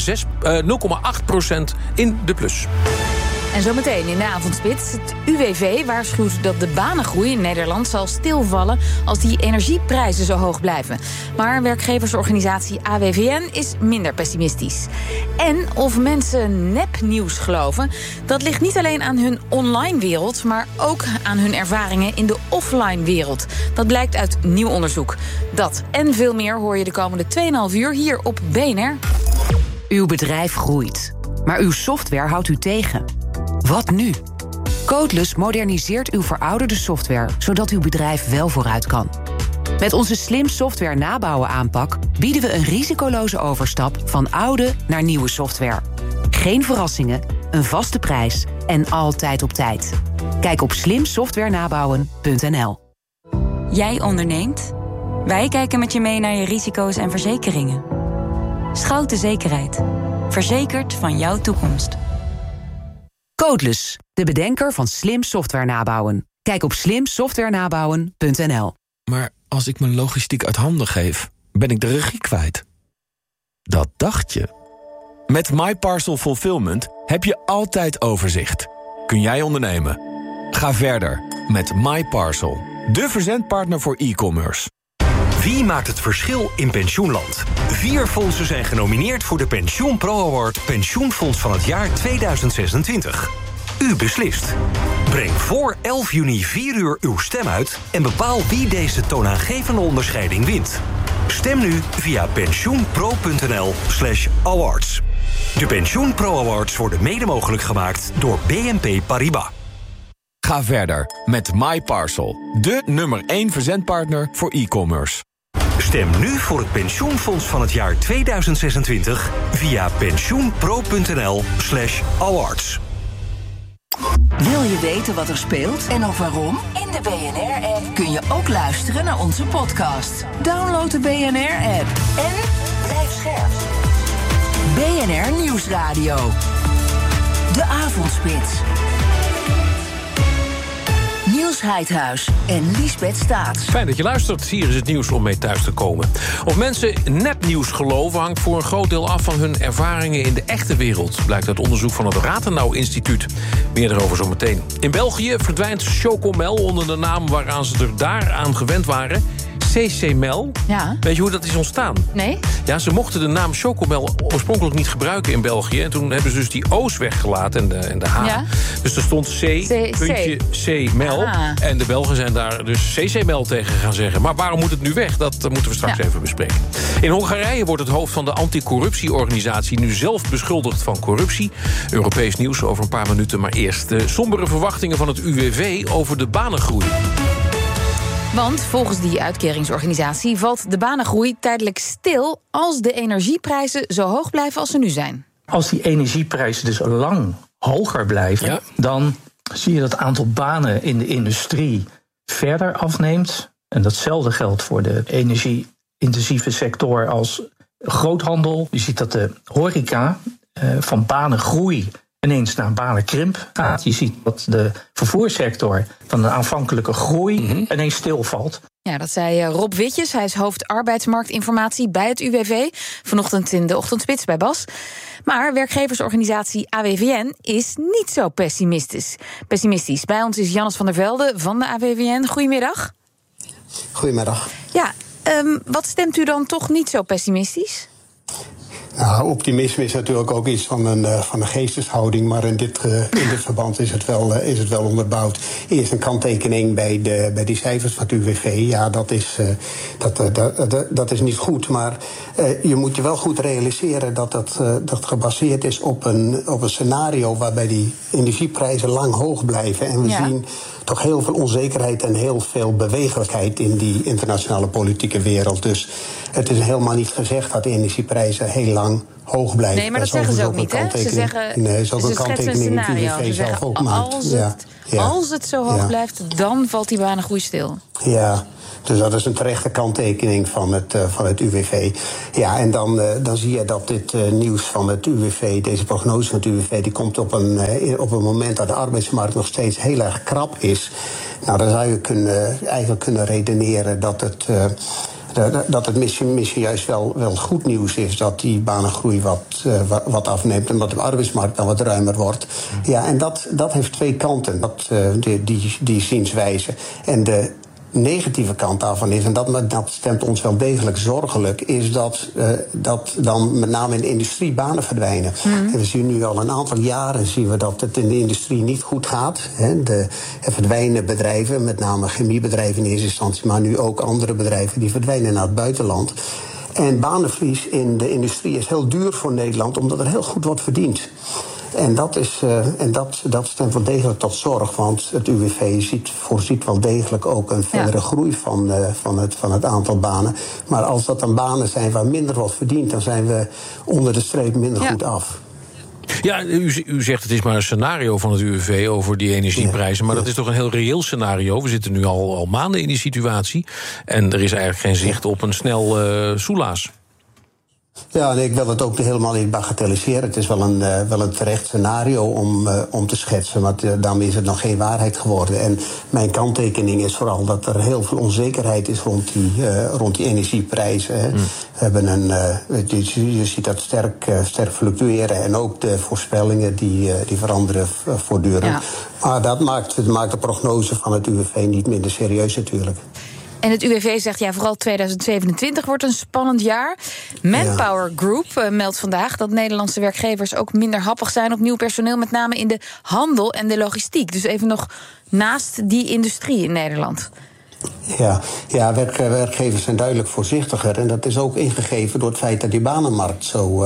in de plus. En zometeen in de avondspits. Het UWV waarschuwt dat de banengroei in Nederland zal stilvallen als die energieprijzen zo hoog blijven. Maar werkgeversorganisatie AWVN is minder pessimistisch. En of mensen nepnieuws geloven, dat ligt niet alleen aan hun online wereld, maar ook aan hun ervaringen in de offline wereld. Dat blijkt uit nieuw onderzoek. Dat en veel meer hoor je de komende 2,5 uur hier op BNR. Uw bedrijf groeit, maar uw software houdt u tegen. Wat nu? Codeless moderniseert uw verouderde software, zodat uw bedrijf wel vooruit kan. Met onze slim software nabouwen aanpak bieden we een risicoloze overstap van oude naar nieuwe software. Geen verrassingen, een vaste prijs en altijd op tijd. Kijk op slimsoftwarenabouwen.nl. Jij onderneemt? Wij kijken met je mee naar je risico's en verzekeringen. Schouten Zekerheid. Verzekerd van jouw toekomst. Codeless, de bedenker van slim software nabouwen. Kijk op slimsoftwarenabouwen.nl. Maar als ik mijn logistiek uit handen geef, ben ik de regie kwijt. Dat dacht je. Met MyParcel Fulfillment heb je altijd overzicht. Kun jij ondernemen? Ga verder met MyParcel, de verzendpartner voor e-commerce. Wie maakt het verschil in pensioenland? 4 fondsen zijn genomineerd voor de Pensioen Pro Award Pensioenfonds van het jaar 2026. U beslist. Breng voor 11 juni 4 uur uw stem uit en bepaal wie deze toonaangevende onderscheiding wint. Stem nu via pensioenpro.nl/awards. De Pensioen Pro Awards worden mede mogelijk gemaakt door BNP Paribas. Ga verder met MyParcel, de nummer 1 verzendpartner voor e-commerce. Stem nu voor het pensioenfonds van het jaar 2026 via pensioenpro.nl/awards. Wil je weten wat er speelt en of waarom? In de BNR-app kun je ook luisteren naar onze podcast. Download de BNR-app en blijf scherp. BNR Nieuwsradio. De Avondspits. Niels Heidhuis en Liesbeth Staats. Fijn dat je luistert. Hier is het nieuws om mee thuis te komen. Of mensen nepnieuws geloven hangt voor een groot deel af van hun ervaringen in de echte wereld. Blijkt uit onderzoek van het Rathenau Instituut. Meer erover zometeen. In België verdwijnt Chocomel onder de naam waaraan ze er daar aan gewend waren. CCMel. Ja. Weet je hoe dat is ontstaan? Nee. Ja, ze mochten de naam Chocomel oorspronkelijk niet gebruiken in België. En toen hebben ze dus die O's weggelaten en de H. Ja. Dus er stond C.Mel. En de Belgen zijn daar dus CCMel tegen gaan zeggen. Maar waarom moet het nu weg? Dat moeten we straks even bespreken. In Hongarije wordt het hoofd van de anticorruptieorganisatie nu zelf beschuldigd van corruptie. Europees nieuws over een paar minuten. Maar eerst de sombere verwachtingen van het UWV over de banengroei. Want volgens die uitkeringsorganisatie valt de banengroei tijdelijk stil als de energieprijzen zo hoog blijven als ze nu zijn. Als die energieprijzen dus lang hoger blijven, dan zie je dat het aantal banen in de industrie verder afneemt. En datzelfde geldt voor de energie-intensieve sector als groothandel. Je ziet dat de horeca van banengroei ineens naar banenkrimp gaat. Je ziet dat de vervoerssector van de aanvankelijke groei ineens stilvalt. Ja, dat zei Rob Witjes. Hij is hoofd arbeidsmarktinformatie bij het UWV. Vanochtend in de ochtendspits bij Bas. Maar werkgeversorganisatie AWVN is niet zo pessimistisch. Bij ons is Jannes van der Velde van de AWVN. Goedemiddag. Goedemiddag. Ja, wat stemt u dan toch niet zo pessimistisch? Nou, optimisme is natuurlijk ook iets van een geesteshouding, maar in dit verband is het wel onderbouwd. Eerst een kanttekening bij die cijfers van het UWV. Ja, dat is niet goed, maar je moet je wel goed realiseren dat gebaseerd is op een scenario waarbij die energieprijzen lang hoog blijven. En we zien toch heel veel onzekerheid en heel veel bewegelijkheid in die internationale politieke wereld. Dus het is helemaal niet gezegd dat de energieprijzen heel lang hoog blijven. Nee, maar dat zeggen ze ook niet, hè? Ze zeggen, nee, ze schetsen een scenario. Ze zeggen, als het zo hoog blijft, dan valt die banengroei stil. Ja, dus dat is een terechte kanttekening van het UWV. Ja, en dan zie je dat dit nieuws van het UWV, deze prognose van het UWV, die komt op een moment dat de arbeidsmarkt nog steeds heel erg krap is. Nou, dan zou je eigenlijk kunnen redeneren dat het misschien juist wel goed nieuws is dat die banengroei wat afneemt en dat de arbeidsmarkt dan wat ruimer wordt. Ja, en dat heeft twee kanten, die zienswijze. En de negatieve kant daarvan is, en dat stemt ons wel degelijk zorgelijk, is dat dan met name in de industrie banen verdwijnen. En we zien nu al een aantal jaren dat het in de industrie niet goed gaat. Er verdwijnen bedrijven, met name chemiebedrijven in eerste instantie, maar nu ook andere bedrijven die verdwijnen naar het buitenland. En banenverlies in de industrie is heel duur voor Nederland, omdat er heel goed wordt verdiend. En dat stemt wel degelijk tot zorg, want het UWV voorziet wel degelijk ook een verdere groei van het aantal banen. Maar als dat dan banen zijn waar minder wordt verdiend, dan zijn we onder de streep minder goed af. Ja, u zegt het is maar een scenario van het UWV over die energieprijzen, maar dat is toch een heel reëel scenario. We zitten nu al maanden in die situatie en er is eigenlijk geen zicht op een snel soelaas. Ja, nee, ik wil het ook helemaal niet bagatelliseren. Het is wel een terecht scenario om te schetsen, maar daarmee is het nog geen waarheid geworden. En mijn kanttekening is vooral dat er heel veel onzekerheid is rond die energieprijzen. Hè. We hebben je ziet dat sterk fluctueren en ook de voorspellingen die veranderen voortdurend. Ja. Maar dat maakt de prognose van het UWV niet minder serieus natuurlijk. En het UWV zegt, vooral 2027 wordt een spannend jaar. Manpower Group meldt vandaag dat Nederlandse werkgevers ook minder happig zijn op nieuw personeel, met name in de handel en de logistiek. Dus even nog naast die industrie in Nederland. Ja, werkgevers zijn duidelijk voorzichtiger. En dat is ook ingegeven door het feit dat die banenmarkt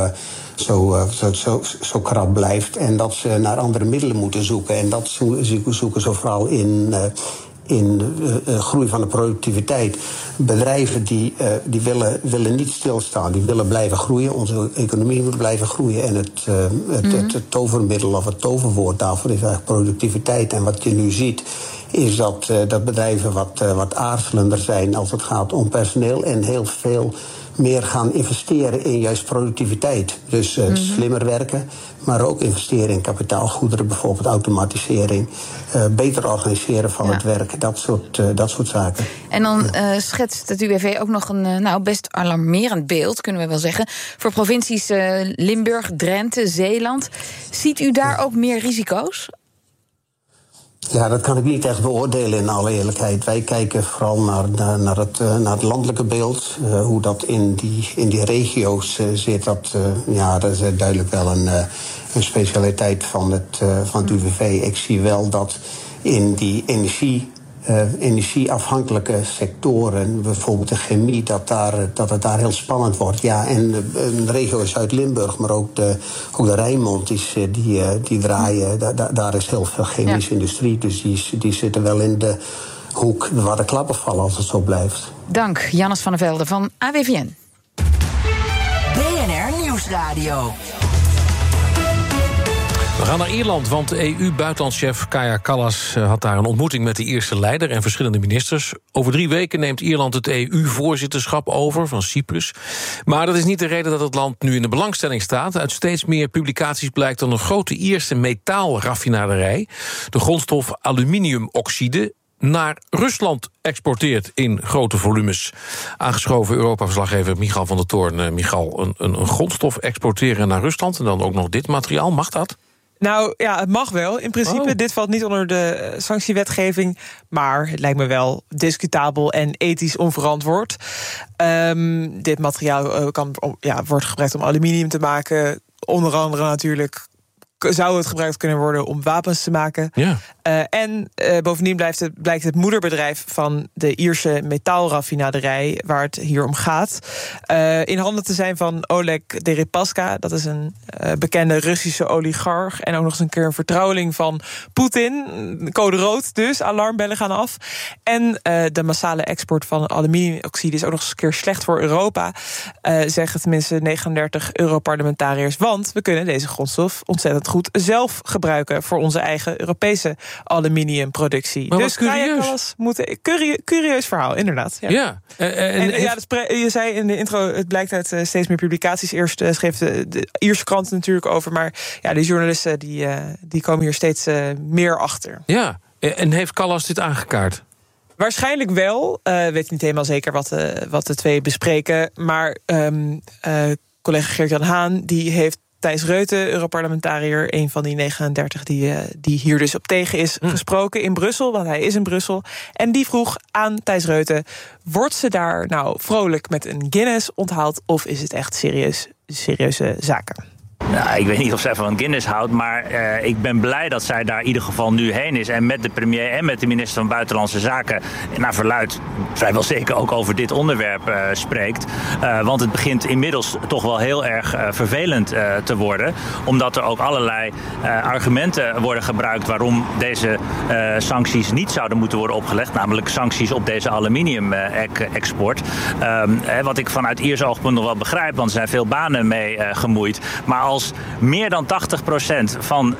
zo krap blijft. En dat ze naar andere middelen moeten zoeken. En dat zoeken ze vooral in groei van de productiviteit. Bedrijven die willen niet stilstaan, die willen blijven groeien. Onze economie moet blijven groeien. En het tovermiddel of het toverwoord daarvoor is eigenlijk productiviteit. En wat je nu ziet is dat bedrijven wat aarzelender zijn als het gaat om personeel en heel veel meer gaan investeren in juist productiviteit. Dus slimmer werken, maar ook investeren in kapitaalgoederen, bijvoorbeeld automatisering, beter organiseren van het werk, dat soort zaken. En dan schetst het UWV ook nog een best alarmerend beeld, kunnen we wel zeggen, voor provincies Limburg, Drenthe, Zeeland. Ziet u daar ook meer risico's? Ja, dat kan ik niet echt beoordelen in alle eerlijkheid. Wij kijken vooral naar het landelijke beeld. Hoe dat in die regio's zit, dat is duidelijk wel een specialiteit van het UWV. Ik zie wel dat in die energieafhankelijke sectoren, bijvoorbeeld de chemie, dat het daar heel spannend wordt. Ja, en de regio Zuid-Limburg, maar ook de Rijnmond, die draaien, daar is heel veel chemische industrie. Dus die zitten wel in de hoek waar de klappen vallen als het zo blijft. Dank, Jannes van der Velde van AWVN. BNR Nieuwsradio. We gaan naar Ierland, want de EU-buitenlandschef Kaja Kallas had daar een ontmoeting met de Ierse leider en verschillende ministers. Over 3 weken neemt Ierland het EU-voorzitterschap over van Cyprus. Maar dat is niet de reden dat het land nu in de belangstelling staat. Uit steeds meer publicaties blijkt dat een grote Ierse metaalraffinaderij de grondstof aluminiumoxide naar Rusland exporteert in grote volumes. Aangeschoven Europa-verslaggever Michal van der Toorn. Michal, een grondstof exporteren naar Rusland en dan ook nog dit materiaal, mag dat? Nou ja, het mag wel in principe. Dit valt niet onder de sanctiewetgeving. Maar het lijkt me wel discutabel en ethisch onverantwoord. Dit materiaal wordt gebruikt om aluminium te maken. Onder andere natuurlijk zou het gebruikt kunnen worden om wapens te maken. Ja. Bovendien blijkt het moederbedrijf van de Ierse metaalraffinaderij, waar het hier om gaat, in handen te zijn van Oleg Deripaska. Dat is een bekende Russische oligarch en ook nog eens een keer een vertrouweling van Poetin. Code rood dus, alarmbellen gaan af. En de massale export van aluminiumoxide is ook nog eens een keer slecht voor Europa, zeggen tenminste 39 Europarlementariërs. Want we kunnen deze grondstof ontzettend goed zelf gebruiken voor onze eigen Europese aluminiumproductie. Maar dus curieus. Curieus verhaal, inderdaad. Ja. Je zei in de intro, het blijkt uit steeds meer publicaties. Eerst schreef de Ierse krant natuurlijk over, maar ja, de journalisten die komen hier steeds meer achter. Ja, en heeft Callas dit aangekaart? Waarschijnlijk wel. Weet niet helemaal zeker wat de twee bespreken. Maar collega Geert-Jan Haan die heeft Thijs Reuten, Europarlementariër, een van die 39 die hier dus op tegen is, gesproken in Brussel, want hij is in Brussel. En die vroeg aan Thijs Reuten, wordt ze daar nou vrolijk met een Guinness onthaald of is het echt serieuze zaken? Nou, ik weet niet of zij van Guinness houdt, maar ik ben blij dat zij daar in ieder geval nu heen is. En met de premier en met de minister van Buitenlandse Zaken, naar verluidt vrijwel zeker ook over dit onderwerp spreekt. Want het begint inmiddels toch wel heel erg vervelend te worden. Omdat er ook allerlei argumenten worden gebruikt waarom deze sancties niet zouden moeten worden opgelegd. Namelijk sancties op deze aluminium-export. Wat ik vanuit Iers oogpunt nog wel begrijp, want er zijn veel banen mee gemoeid. Maar als meer dan 80% van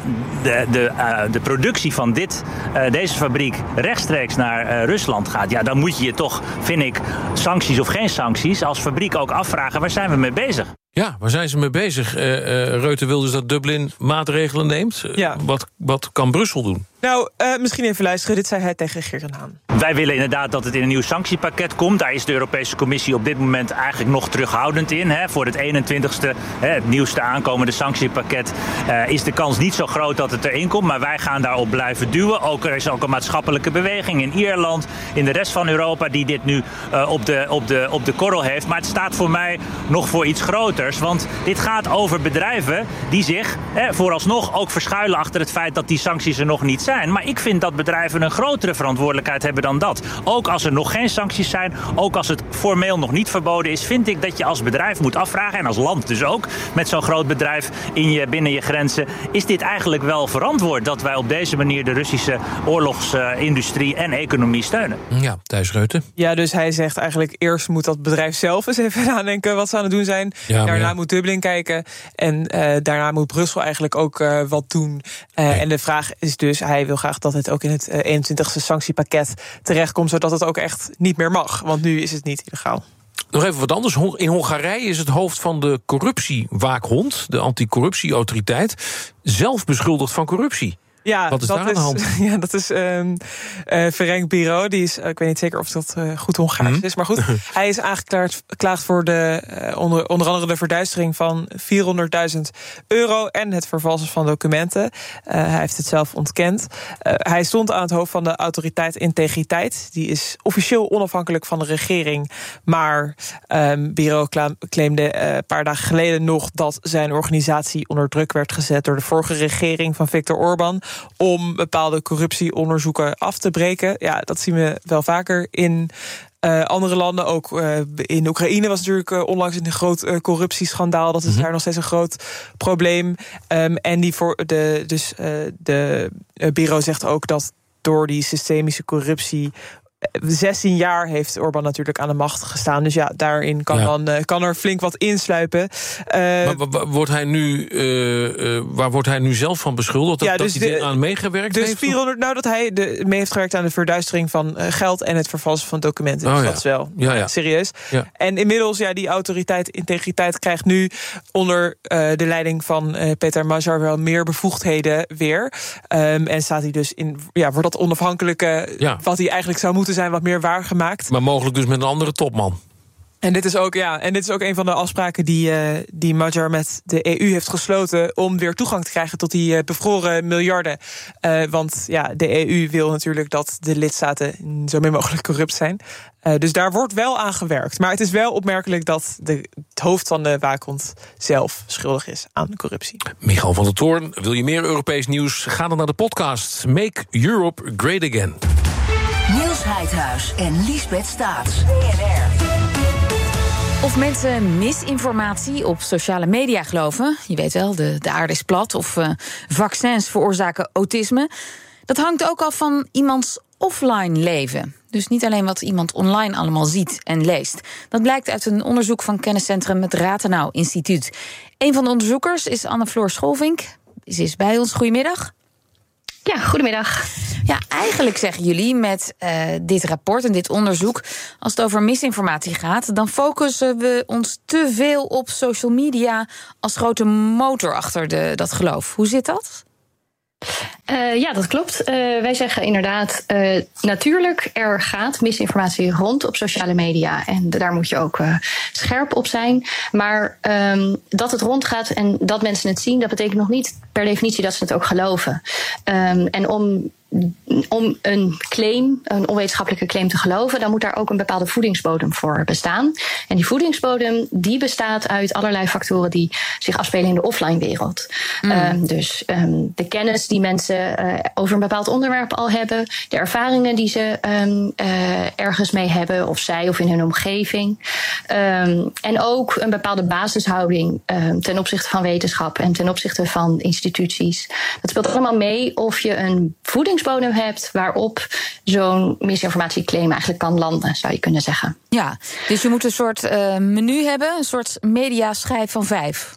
de productie van deze fabriek rechtstreeks naar Rusland gaat, ja, dan moet je toch, vind ik, sancties of geen sancties, als fabriek ook afvragen, waar zijn we mee bezig? Ja, waar zijn ze mee bezig? Reuten wil dus dat Dublin maatregelen neemt. Ja. Wat kan Brussel doen? Nou, misschien even luisteren. Dit zei hij tegen Geert-Jan Haan. Wij willen inderdaad dat het in een nieuw sanctiepakket komt. Daar is de Europese Commissie op dit moment eigenlijk nog terughoudend in. Voor het 21ste, het nieuwste aankomende sanctiepakket, is de kans niet zo groot dat het erin komt. Maar wij gaan daarop blijven duwen. Er is ook een maatschappelijke beweging in Ierland, in de rest van Europa, die dit nu op de korrel heeft. Maar het staat voor mij nog voor iets groters. Want dit gaat over bedrijven die zich vooralsnog ook verschuilen achter het feit dat die sancties er nog niet zijn. Maar ik vind dat bedrijven een grotere verantwoordelijkheid hebben dan dat. Ook als er nog geen sancties zijn, ook als het formeel nog niet verboden is, vind ik dat je als bedrijf moet afvragen, en als land dus ook, met zo'n groot bedrijf binnen je grenzen, is dit eigenlijk wel verantwoord dat wij op deze manier de Russische oorlogsindustrie en economie steunen? Ja, Thijs Reuten. Ja, dus hij zegt eigenlijk eerst moet dat bedrijf zelf eens even nadenken wat ze aan het doen zijn. Ja, daarna moet Dublin kijken en daarna moet Brussel eigenlijk ook wat doen. En de vraag is dus, hij wil graag dat het ook in het 21ste sanctiepakket terechtkomt, zodat het ook echt niet meer mag. Want nu is het niet illegaal. Nog even wat anders. In Hongarije is het hoofd van de corruptiewaakhond, de anticorruptieautoriteit, zelf beschuldigd van corruptie. Ja, wat is daar aan de hand? Ja, dat is Ferenc Biro. Die is, ik weet niet zeker of dat goed Hongaars is, maar goed. Hij is aangeklaagd voor onder andere de verduistering van €400.000 en het vervalsen van documenten. Hij heeft het zelf ontkend. Hij stond aan het hoofd van de autoriteit Integriteit. Die is officieel onafhankelijk van de regering. Maar Biro claimde een paar dagen geleden nog dat zijn organisatie onder druk werd gezet door de vorige regering van Viktor Orbán om bepaalde corruptieonderzoeken af te breken. Ja, dat zien we wel vaker in andere landen. Ook in Oekraïne was natuurlijk onlangs een groot corruptieschandaal. Dat is daar nog steeds een groot probleem. En de bureau zegt ook dat door die systemische corruptie 16 jaar heeft Orbán natuurlijk aan de macht gestaan. Dus ja, daarin kan er flink wat insluipen. Maar waar wordt hij nu zelf van beschuldigd? Dat hij aan meegewerkt heeft? 400, dat hij mee heeft gewerkt aan de verduistering van geld en het vervalsen van documenten. Dus dat is wel serieus. Ja. En inmiddels, die autoriteit Integriteit krijgt nu onder de leiding van Peter Magyar wel meer bevoegdheden weer. En staat hij dus wordt dat onafhankelijke wat hij eigenlijk zou moeten zijn wat meer waargemaakt. Maar mogelijk dus met een andere topman. En dit is ook een van de afspraken die Magyar met de EU heeft gesloten om weer toegang te krijgen tot die bevroren miljarden. Want de EU wil natuurlijk dat de lidstaten zo min mogelijk corrupt zijn. Dus daar wordt wel aan gewerkt. Maar het is wel opmerkelijk dat het hoofd van de waakhond zelf schuldig is aan de corruptie. Michal van der Toorn, wil je meer Europees nieuws? Ga dan naar de podcast Make Europe Great Again. Niels Heidhuis en Liesbeth Staats. BNR. Of mensen misinformatie op sociale media geloven, je weet wel, de aarde is plat, of vaccins veroorzaken autisme, dat hangt ook af van iemands offline leven. Dus niet alleen wat iemand online allemaal ziet en leest. Dat blijkt uit een onderzoek van kenniscentrum het Rathenau Instituut. Een van de onderzoekers is Anne-Floor Scholvink. Ze is bij ons. Goedemiddag. Ja, goedemiddag. Ja, eigenlijk zeggen jullie met dit rapport en dit onderzoek, als het over misinformatie gaat, dan focussen we ons te veel op social media als grote motor achter dat geloof. Hoe zit dat? Ja, dat klopt. Wij zeggen inderdaad, natuurlijk, er gaat misinformatie rond op sociale media. En daar moet je ook scherp op zijn. Maar dat het rondgaat en dat mensen het zien, dat betekent nog niet per definitie dat ze het ook geloven. En om een onwetenschappelijke claim te geloven, dan moet daar ook een bepaalde voedingsbodem voor bestaan. En die voedingsbodem die bestaat uit allerlei factoren die zich afspelen in de offline wereld. Dus de kennis die mensen over een bepaald onderwerp al hebben, de ervaringen die ze ergens mee hebben, of zij of in hun omgeving. En ook een bepaalde basishouding ten opzichte van wetenschap en ten opzichte van instituties. Dat speelt allemaal mee of je een voedingsbodem hebt waarop zo'n misinformatieclaim eigenlijk kan landen, zou je kunnen zeggen. Ja, dus je moet een soort menu hebben, een soort mediaschijf van 5.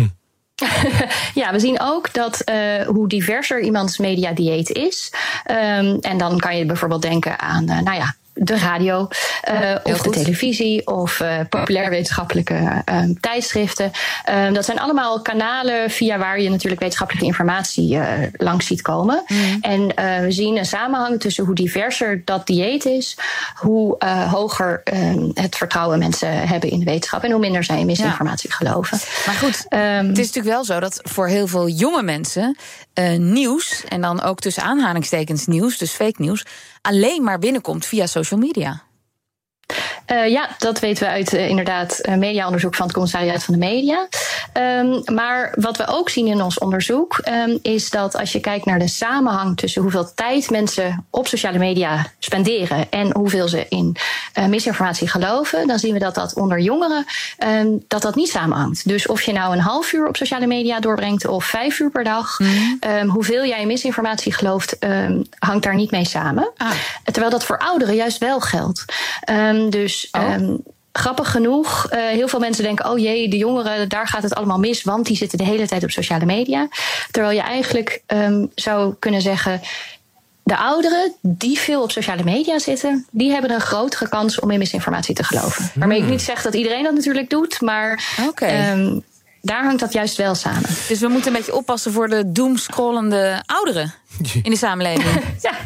Ja, we zien ook dat hoe diverser iemands mediadieet is. En dan kan je bijvoorbeeld denken aan, de radio, of de televisie, of populair wetenschappelijke tijdschriften. Dat zijn allemaal kanalen via waar je natuurlijk wetenschappelijke informatie langs ziet komen. En we zien een samenhang tussen hoe diverser dat dieet is, hoe hoger het vertrouwen mensen hebben in de wetenschap en hoe minder zij in misinformatie geloven. Maar goed, het is natuurlijk wel zo dat voor heel veel jonge mensen nieuws, en dan ook tussen aanhalingstekens nieuws, dus fake nieuws, alleen maar binnenkomt via social media. Ja, dat weten we uit inderdaad mediaonderzoek van het Commissariaat van de Media. Maar wat we ook zien in ons onderzoek is dat als je kijkt naar de samenhang tussen hoeveel tijd mensen op sociale media spenderen en hoeveel ze in misinformatie geloven, dan zien we dat onder jongeren dat niet samenhangt. Dus of je nou een half uur op sociale media doorbrengt of 5 uur per dag, hoeveel jij in misinformatie gelooft, hangt daar niet mee samen. Terwijl dat voor ouderen juist wel geldt. Grappig genoeg, heel veel mensen denken, oh jee, de jongeren, daar gaat het allemaal mis, want die zitten de hele tijd op sociale media. Terwijl je eigenlijk zou kunnen zeggen, de ouderen die veel op sociale media zitten, die hebben een grotere kans om in misinformatie te geloven. Waarmee ik niet zeg dat iedereen dat natuurlijk doet, maar daar hangt dat juist wel samen. Dus we moeten een beetje oppassen voor de doomscrollende ouderen in de samenleving.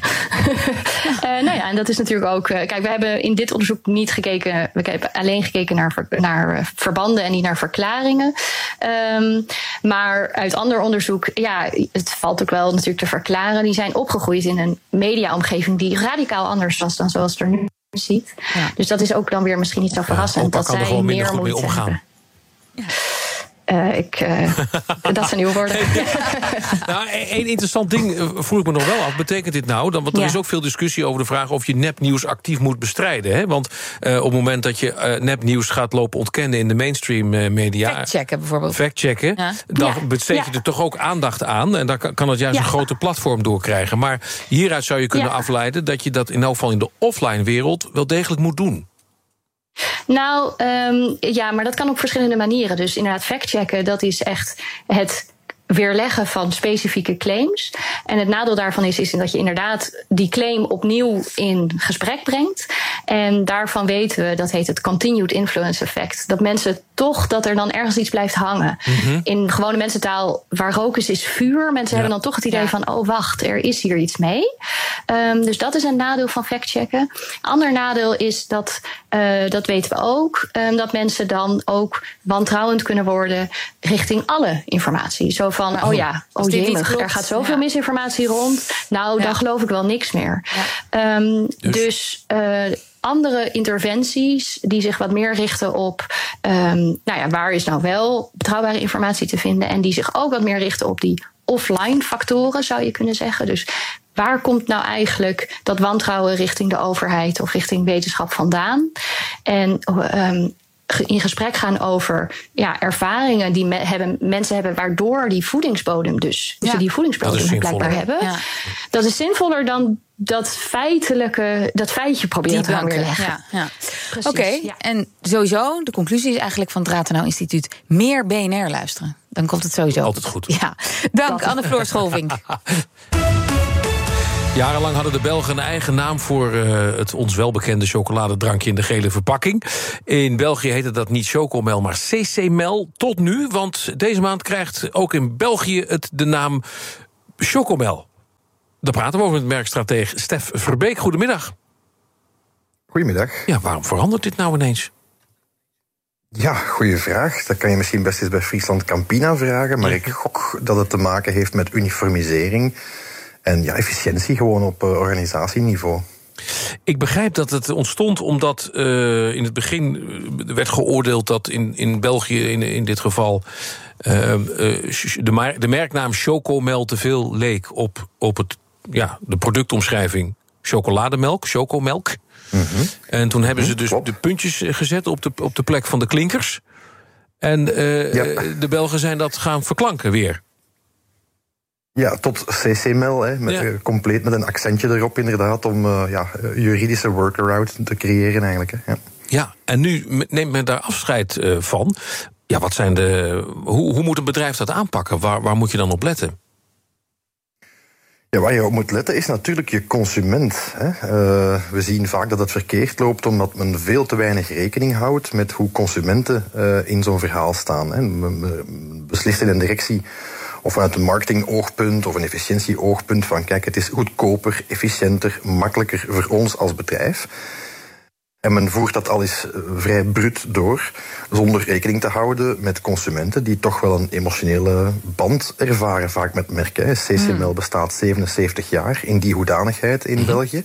En dat is natuurlijk ook. Kijk, we hebben in dit onderzoek niet gekeken. We hebben alleen gekeken naar verbanden en niet naar verklaringen. Maar uit ander onderzoek, het valt ook wel natuurlijk te verklaren. Die zijn opgegroeid in een mediaomgeving die radicaal anders was dan zoals het er nu ziet. Ja. Dus dat is ook dan weer misschien niet zo verrassend dat zij meer moeite hebben. Ja. Dat zijn uw woorden. Nou, één interessant ding vroeg ik me nog wel af. Betekent dit nou, want er is ook veel discussie over de vraag of je nepnieuws actief moet bestrijden. Hè? Want op het moment dat je nepnieuws gaat lopen ontkennen in de mainstream media. Factchecken bijvoorbeeld. Dan besteed je er toch ook aandacht aan. En dan kan het juist een grote platform doorkrijgen. Maar hieruit zou je kunnen afleiden dat je dat in elk geval in de offline wereld wel degelijk moet doen. Nou, maar dat kan op verschillende manieren. Dus inderdaad, factchecken, dat is echt het weerleggen van specifieke claims. En het nadeel daarvan is dat je inderdaad die claim opnieuw in gesprek brengt. En daarvan weten we, dat heet het continued influence effect. Dat mensen toch, dat er dan ergens iets blijft hangen. In gewone mensentaal, waar rook is vuur. Mensen hebben dan toch het idee van, oh wacht, er is hier iets mee. Dus dat is een nadeel van factchecken. Ander nadeel is dat weten we ook, dat mensen dan ook wantrouwend kunnen worden richting alle informatie. Zo van, jemig, er gaat zoveel misinformatie rond. Nou, dan geloof ik wel niks meer. Ja. Dus andere interventies die zich wat meer richten op waar is nou wel betrouwbare informatie te vinden, en die zich ook wat meer richten op die offline factoren, zou je kunnen zeggen. Dus waar komt nou eigenlijk dat wantrouwen richting de overheid of richting wetenschap vandaan? En in gesprek gaan over ervaringen die mensen hebben, waardoor die voedingsbodem die voedingsbodem blijkbaar hebben. Ja. Dat is zinvoller dan dat feitje proberen te weerleggen. Ja. Oké, en sowieso, de conclusie is eigenlijk van het Rathenau Instituut: meer BNR luisteren. Dan komt het sowieso altijd goed. Ja. Dank, Anne-Floor Scholvink. Jarenlang hadden de Belgen een eigen naam voor het ons welbekende chocoladedrankje in de gele verpakking. In België heette dat niet Chocomel, maar CC-Mel. Tot nu, want deze maand krijgt ook in België het de naam Chocomel. Daar praten we over met merkstratege Stef Verbeek. Goedemiddag. Goedemiddag. Ja, waarom verandert dit nou ineens? Ja, goede vraag. Dat kan je misschien best eens bij Friesland Campina vragen. Maar ik gok dat het te maken heeft met uniformisering en efficiëntie gewoon op organisatieniveau. Ik begrijp dat het ontstond omdat in het begin werd geoordeeld dat in België in dit geval de merknaam Chocomel te veel leek op de productomschrijving chocolademelk, chocomelk. Mm-hmm. En toen hebben ze dus de puntjes gezet op de plek van de klinkers. En de Belgen zijn dat gaan verklanken weer. Ja, tot CC-Mel, compleet met een accentje erop inderdaad, om juridische workaround te creëren eigenlijk. Hè. Ja, en nu neemt men daar afscheid van. Ja, hoe moet een bedrijf dat aanpakken? Waar moet je dan op letten? Ja, waar je op moet letten is natuurlijk je consument. Hè. We zien vaak dat het verkeerd loopt omdat men veel te weinig rekening houdt met hoe consumenten in zo'n verhaal staan. Hè. Men beslist in een directie of vanuit een marketingoogpunt of een efficiëntieoogpunt van kijk, het is goedkoper, efficiënter, makkelijker voor ons als bedrijf. En men voert dat al eens vrij bruut door, zonder rekening te houden met consumenten die toch wel een emotionele band ervaren, vaak met merken. CC-Mel bestaat 77 jaar in die hoedanigheid in België.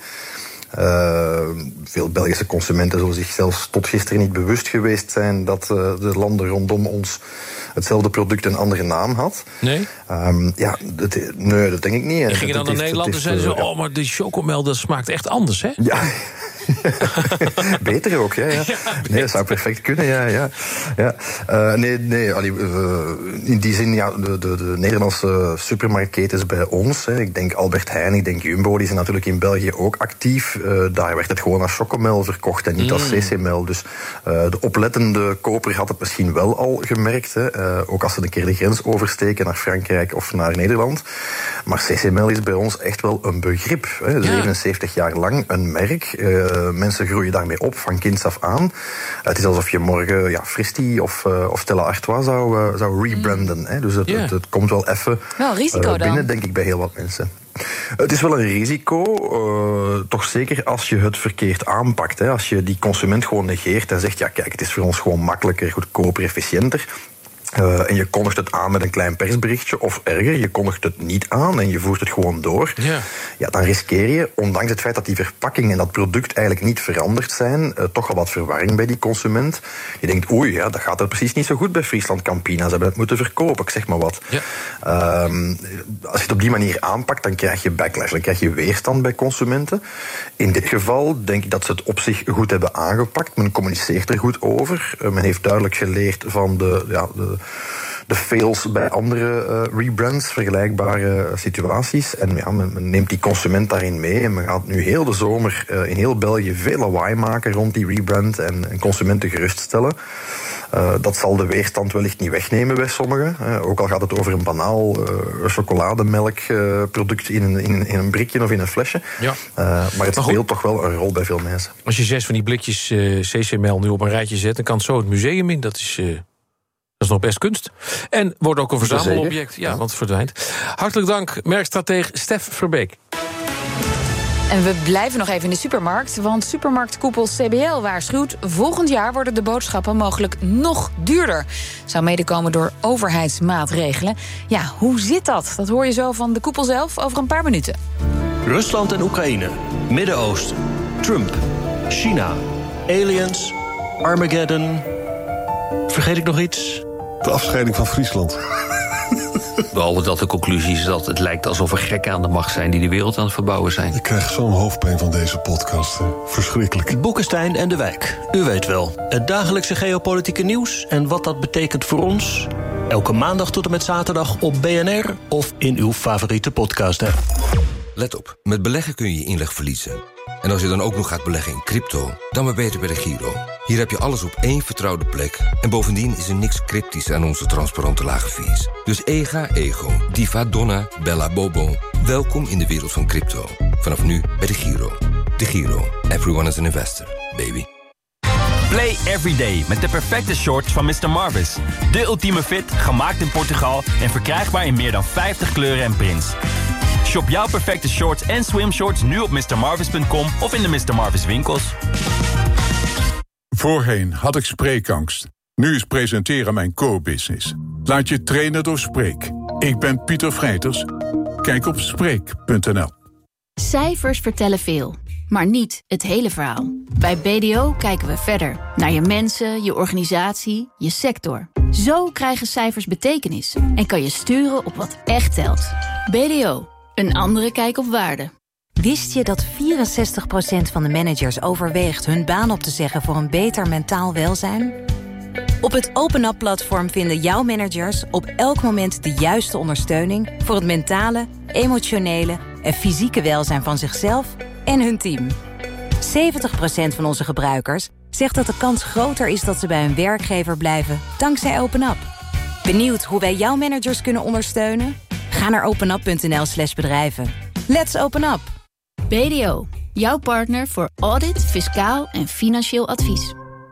Veel Belgische consumenten zullen zich zelfs tot gisteren niet bewust geweest zijn dat de landen rondom ons hetzelfde product een andere naam had. Nee? Nee, dat denk ik niet. En gingen dan naar Nederland en zeiden ze, maar die Chocomel, dat smaakt echt anders, hè? Ja. Beter ook, ja. Nee, dat zou perfect kunnen, ja. In die zin, de Nederlandse supermarktketens bij ons, hè, ik denk Albert Heijn, ik denk Jumbo, die zijn natuurlijk in België ook actief. Daar werd het gewoon als Chocomel verkocht en niet als CC-Mel. Dus de oplettende koper had het misschien wel al gemerkt, hè, ook als ze een keer de grens oversteken naar Frankrijk of naar Nederland. Maar CC-Mel is bij ons echt wel een begrip. Hè, 77 jaar lang een merk. Mensen groeien daarmee op van kinds af aan. Het is alsof je morgen Fristi of Stella Artois zou rebranden. Hè. Dus het komt wel even binnen, denk ik, bij heel wat mensen. Het is wel een risico, toch zeker als je het verkeerd aanpakt. Hè. Als je die consument gewoon negeert en zegt, kijk, het is voor ons gewoon makkelijker, goedkoper, efficiënter. En je kondigt het aan met een klein persberichtje, of erger, je kondigt het niet aan en je voert het gewoon door. Ja, dan riskeer je, ondanks het feit dat die verpakking en dat product eigenlijk niet veranderd zijn, toch al wat verwarring bij die consument. Je denkt, dat gaat er precies niet zo goed bij Friesland Campina. Ze hebben het moeten verkopen, ik zeg maar wat. Ja. Als je het op die manier aanpakt, dan krijg je backlash, dan krijg je weerstand bij consumenten. In dit geval denk ik dat ze het op zich goed hebben aangepakt. Men communiceert er goed over. Men heeft duidelijk geleerd van de fails bij andere rebrands, vergelijkbare situaties. En men neemt die consument daarin mee. En men gaat nu heel de zomer in heel België veel lawaai maken rond die rebrand en consumenten geruststellen. Dat zal de weerstand wellicht niet wegnemen bij sommigen. Ook al gaat het over een banaal chocolademelkproduct in een brikje of in een flesje. Ja. Maar het speelt toch wel een rol bij veel mensen. Als je 6 van die blikjes CC-Mel nu op een rijtje zet, dan kan het zo het museum in. Dat is nog best kunst. En wordt ook een verzamelobject, want het verdwijnt. Hartelijk dank, merkstratege Stef Verbeek. En we blijven nog even in de supermarkt, want supermarktkoepel CBL waarschuwt, volgend jaar worden de boodschappen mogelijk nog duurder. Zou mede komen door overheidsmaatregelen. Ja, hoe zit dat? Dat hoor je zo van de koepel zelf over een paar minuten. Rusland en Oekraïne, Midden-Oosten, Trump, China, aliens, Armageddon. Vergeet ik nog iets? De afscheiding van Friesland. Behalve dat de conclusie is dat het lijkt alsof er gekken aan de macht zijn die de wereld aan het verbouwen zijn. Ik krijg zo'n hoofdpijn van deze podcast. Verschrikkelijk. Boekenstein en de Wijk. U weet wel, het dagelijkse geopolitieke nieuws en wat dat betekent voor ons. Elke maandag tot en met zaterdag op BNR of in uw favoriete podcast-app. Let op, met beleggen kun je je inleg verliezen. En als je dan ook nog gaat beleggen in crypto, dan maar beter bij de Giro. Hier heb je alles op één vertrouwde plek. En bovendien is er niks cryptisch aan onze transparante lage fees. Dus ega, ego, diva, donna, bella, bobo. Welkom in de wereld van crypto. Vanaf nu bij de Giro. De Giro. Everyone is an investor, baby. Play every day met de perfecte shorts van Mr. Marvis. De ultieme fit, gemaakt in Portugal en verkrijgbaar in meer dan 50 kleuren en prints. Shop jouw perfecte shorts en swimshorts nu op mrmarvis.com of in de Mr. Marvis winkels. Voorheen had ik spreekangst. Nu is presenteren mijn core-business. Laat je trainen door Spreek. Ik ben Pieter Vrijters. Kijk op Spreek.nl. Cijfers vertellen veel, maar niet het hele verhaal. Bij BDO kijken we verder. Naar je mensen, je organisatie, je sector. Zo krijgen cijfers betekenis en kan je sturen op wat echt telt. BDO. Een andere kijk op waarde. Wist je dat 64% van de managers overweegt hun baan op te zeggen voor een beter mentaal welzijn? Op het OpenUp-platform vinden jouw managers op elk moment de juiste ondersteuning voor het mentale, emotionele en fysieke welzijn van zichzelf en hun team. 70% van onze gebruikers zegt dat de kans groter is dat ze bij hun werkgever blijven dankzij OpenUp. Benieuwd hoe wij jouw managers kunnen ondersteunen? Ga naar openup.nl/bedrijven. Let's open up. BDO, jouw partner voor audit, fiscaal en financieel advies.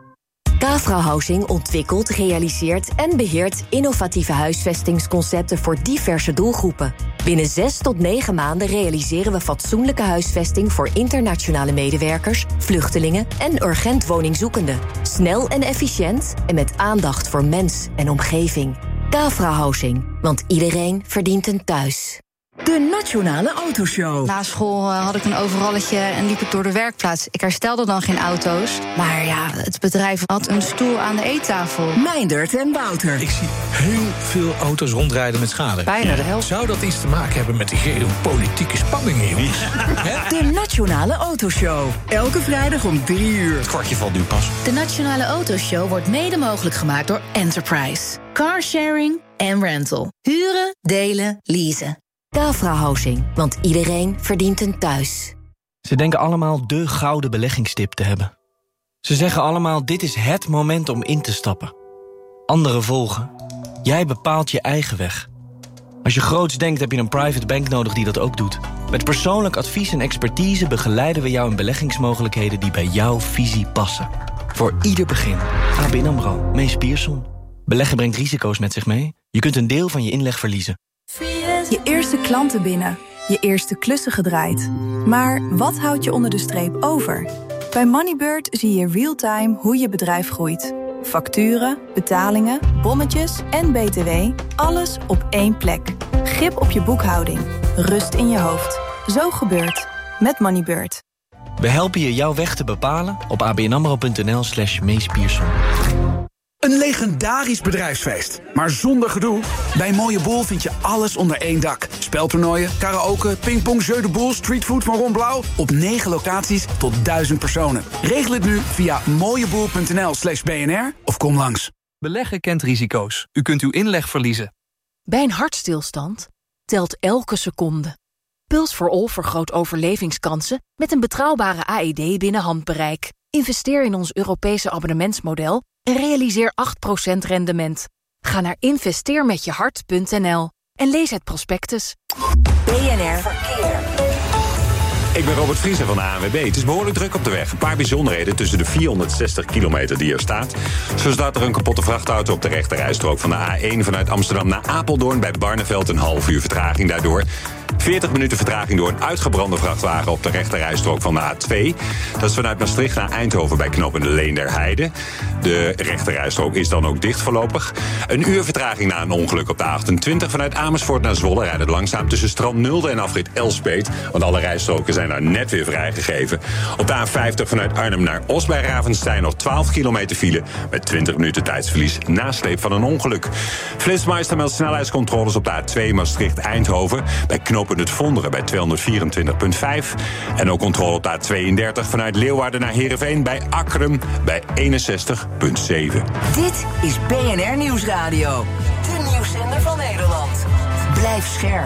Cafra Housing ontwikkelt, realiseert en beheert innovatieve huisvestingsconcepten voor diverse doelgroepen. Binnen 6 tot 9 maanden realiseren we fatsoenlijke huisvesting voor internationale medewerkers, vluchtelingen en urgent woningzoekenden. Snel en efficiënt en met aandacht voor mens en omgeving. Cafra Housing, want iedereen verdient een thuis. De Nationale Autoshow. Na school had ik een overalletje en liep ik door de werkplaats. Ik herstelde dan geen auto's. Maar ja, het bedrijf had een stoel aan de eettafel. Meindert en Wouter. Ik zie heel veel auto's rondrijden met schade. Bijna de helft. Zou dat iets te maken hebben met die geopolitieke spanningen, jongens? De Nationale Autoshow. Elke vrijdag om 3 uur. Het kwartje valt nu pas. De Nationale Autoshow wordt mede mogelijk gemaakt door Enterprise. Carsharing en rental. Huren, delen, leasen. Cafra Housing, want iedereen verdient een thuis. Ze denken allemaal de gouden beleggingstip te hebben. Ze zeggen allemaal, dit is het moment om in te stappen. Anderen volgen. Jij bepaalt je eigen weg. Als je groots denkt, heb je een private bank nodig die dat ook doet. Met persoonlijk advies en expertise begeleiden we jou in beleggingsmogelijkheden die bij jouw visie passen. Voor ieder begin. ABN AMRO, Mees Pierson. Beleggen brengt risico's met zich mee. Je kunt een deel van je inleg verliezen. Je eerste klanten binnen, je eerste klussen gedraaid. Maar wat houdt je onder de streep over? Bij Moneybird zie je real-time hoe je bedrijf groeit. Facturen, betalingen, bonnetjes en BTW, alles op één plek. Grip op je boekhouding, rust in je hoofd. Zo gebeurt met Moneybird. We helpen je jouw weg te bepalen op abnamro.nl/Mees Pierson. Een legendarisch bedrijfsfeest, maar zonder gedoe. Bij Mooie Boel vind je alles onder één dak. Speltoernooien, karaoke, pingpong, jeu de boel, streetfood van Ron Blauw. Op 9 locaties tot 1000 personen. Regel het nu via mooieboel.nl/BNR of kom langs. Beleggen kent risico's. U kunt uw inleg verliezen. Bij een hartstilstand telt elke seconde. Puls for All vergroot overlevingskansen met een betrouwbare AED binnen handbereik. Investeer in ons Europese abonnementsmodel en realiseer 8% rendement. Ga naar investeermetjehart.nl en lees het prospectus. BNR Verkeer. Ik ben Robert Vriezer van de ANWB. Het is behoorlijk druk op de weg. Een paar bijzonderheden tussen de 460 kilometer die er staat. Zo staat er een kapotte vrachtauto op de rechterrijstrook van de A1 vanuit Amsterdam naar Apeldoorn. Bij Barneveld een half uur vertraging daardoor. 40 minuten vertraging door een uitgebrande vrachtwagen op de rechterrijstrook van de A2. Dat is vanuit Maastricht naar Eindhoven bij knooppunt Leenderheide. De rechterrijstrook is dan ook dicht voorlopig. Een uur vertraging na een ongeluk op de A28 vanuit Amersfoort naar Zwolle rijdt het langzaam tussen Strand-Nulde en afrit Elspeet. Want alle rijstroken zijn daar net weer vrijgegeven. Op de A50 vanuit Arnhem naar Os bij Ravenstein nog 12 kilometer file met 20 minuten tijdsverlies nasleep van een ongeluk. Flitsmeister meldt snelheidscontroles op de A2 Maastricht-Eindhoven bij knooppunt Het Vonderen bij 224,5. En ook controle op de A32 vanuit Leeuwarden naar Heerenveen bij Akkrum bij 61,7. Dit is BNR Nieuwsradio. De nieuwszender van Nederland. Blijf scherp.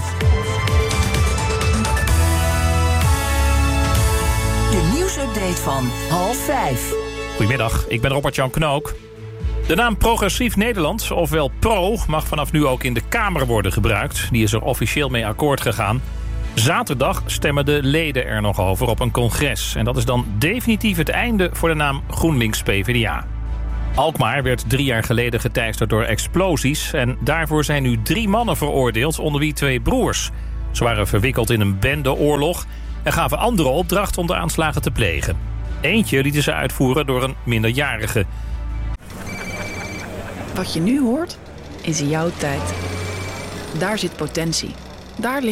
De nieuwsupdate van 4:30. Goedemiddag, ik ben Robert-Jan Knook. De naam Progressief Nederland, ofwel PRO, mag vanaf nu ook in de Kamer worden gebruikt. Die is er officieel mee akkoord gegaan. Zaterdag stemmen de leden er nog over op een congres. En dat is dan definitief het einde voor de naam GroenLinks-PVDA. Alkmaar werd 3 jaar geleden geteisterd door explosies. En daarvoor zijn nu 3 mannen veroordeeld, onder wie 2 broers. Ze waren verwikkeld in een bendeoorlog en gaven anderen opdracht om de aanslagen te plegen. Eentje lieten ze uitvoeren door een minderjarige. Wat je nu hoort, is jouw tijd. Daar zit potentie. Daar ligt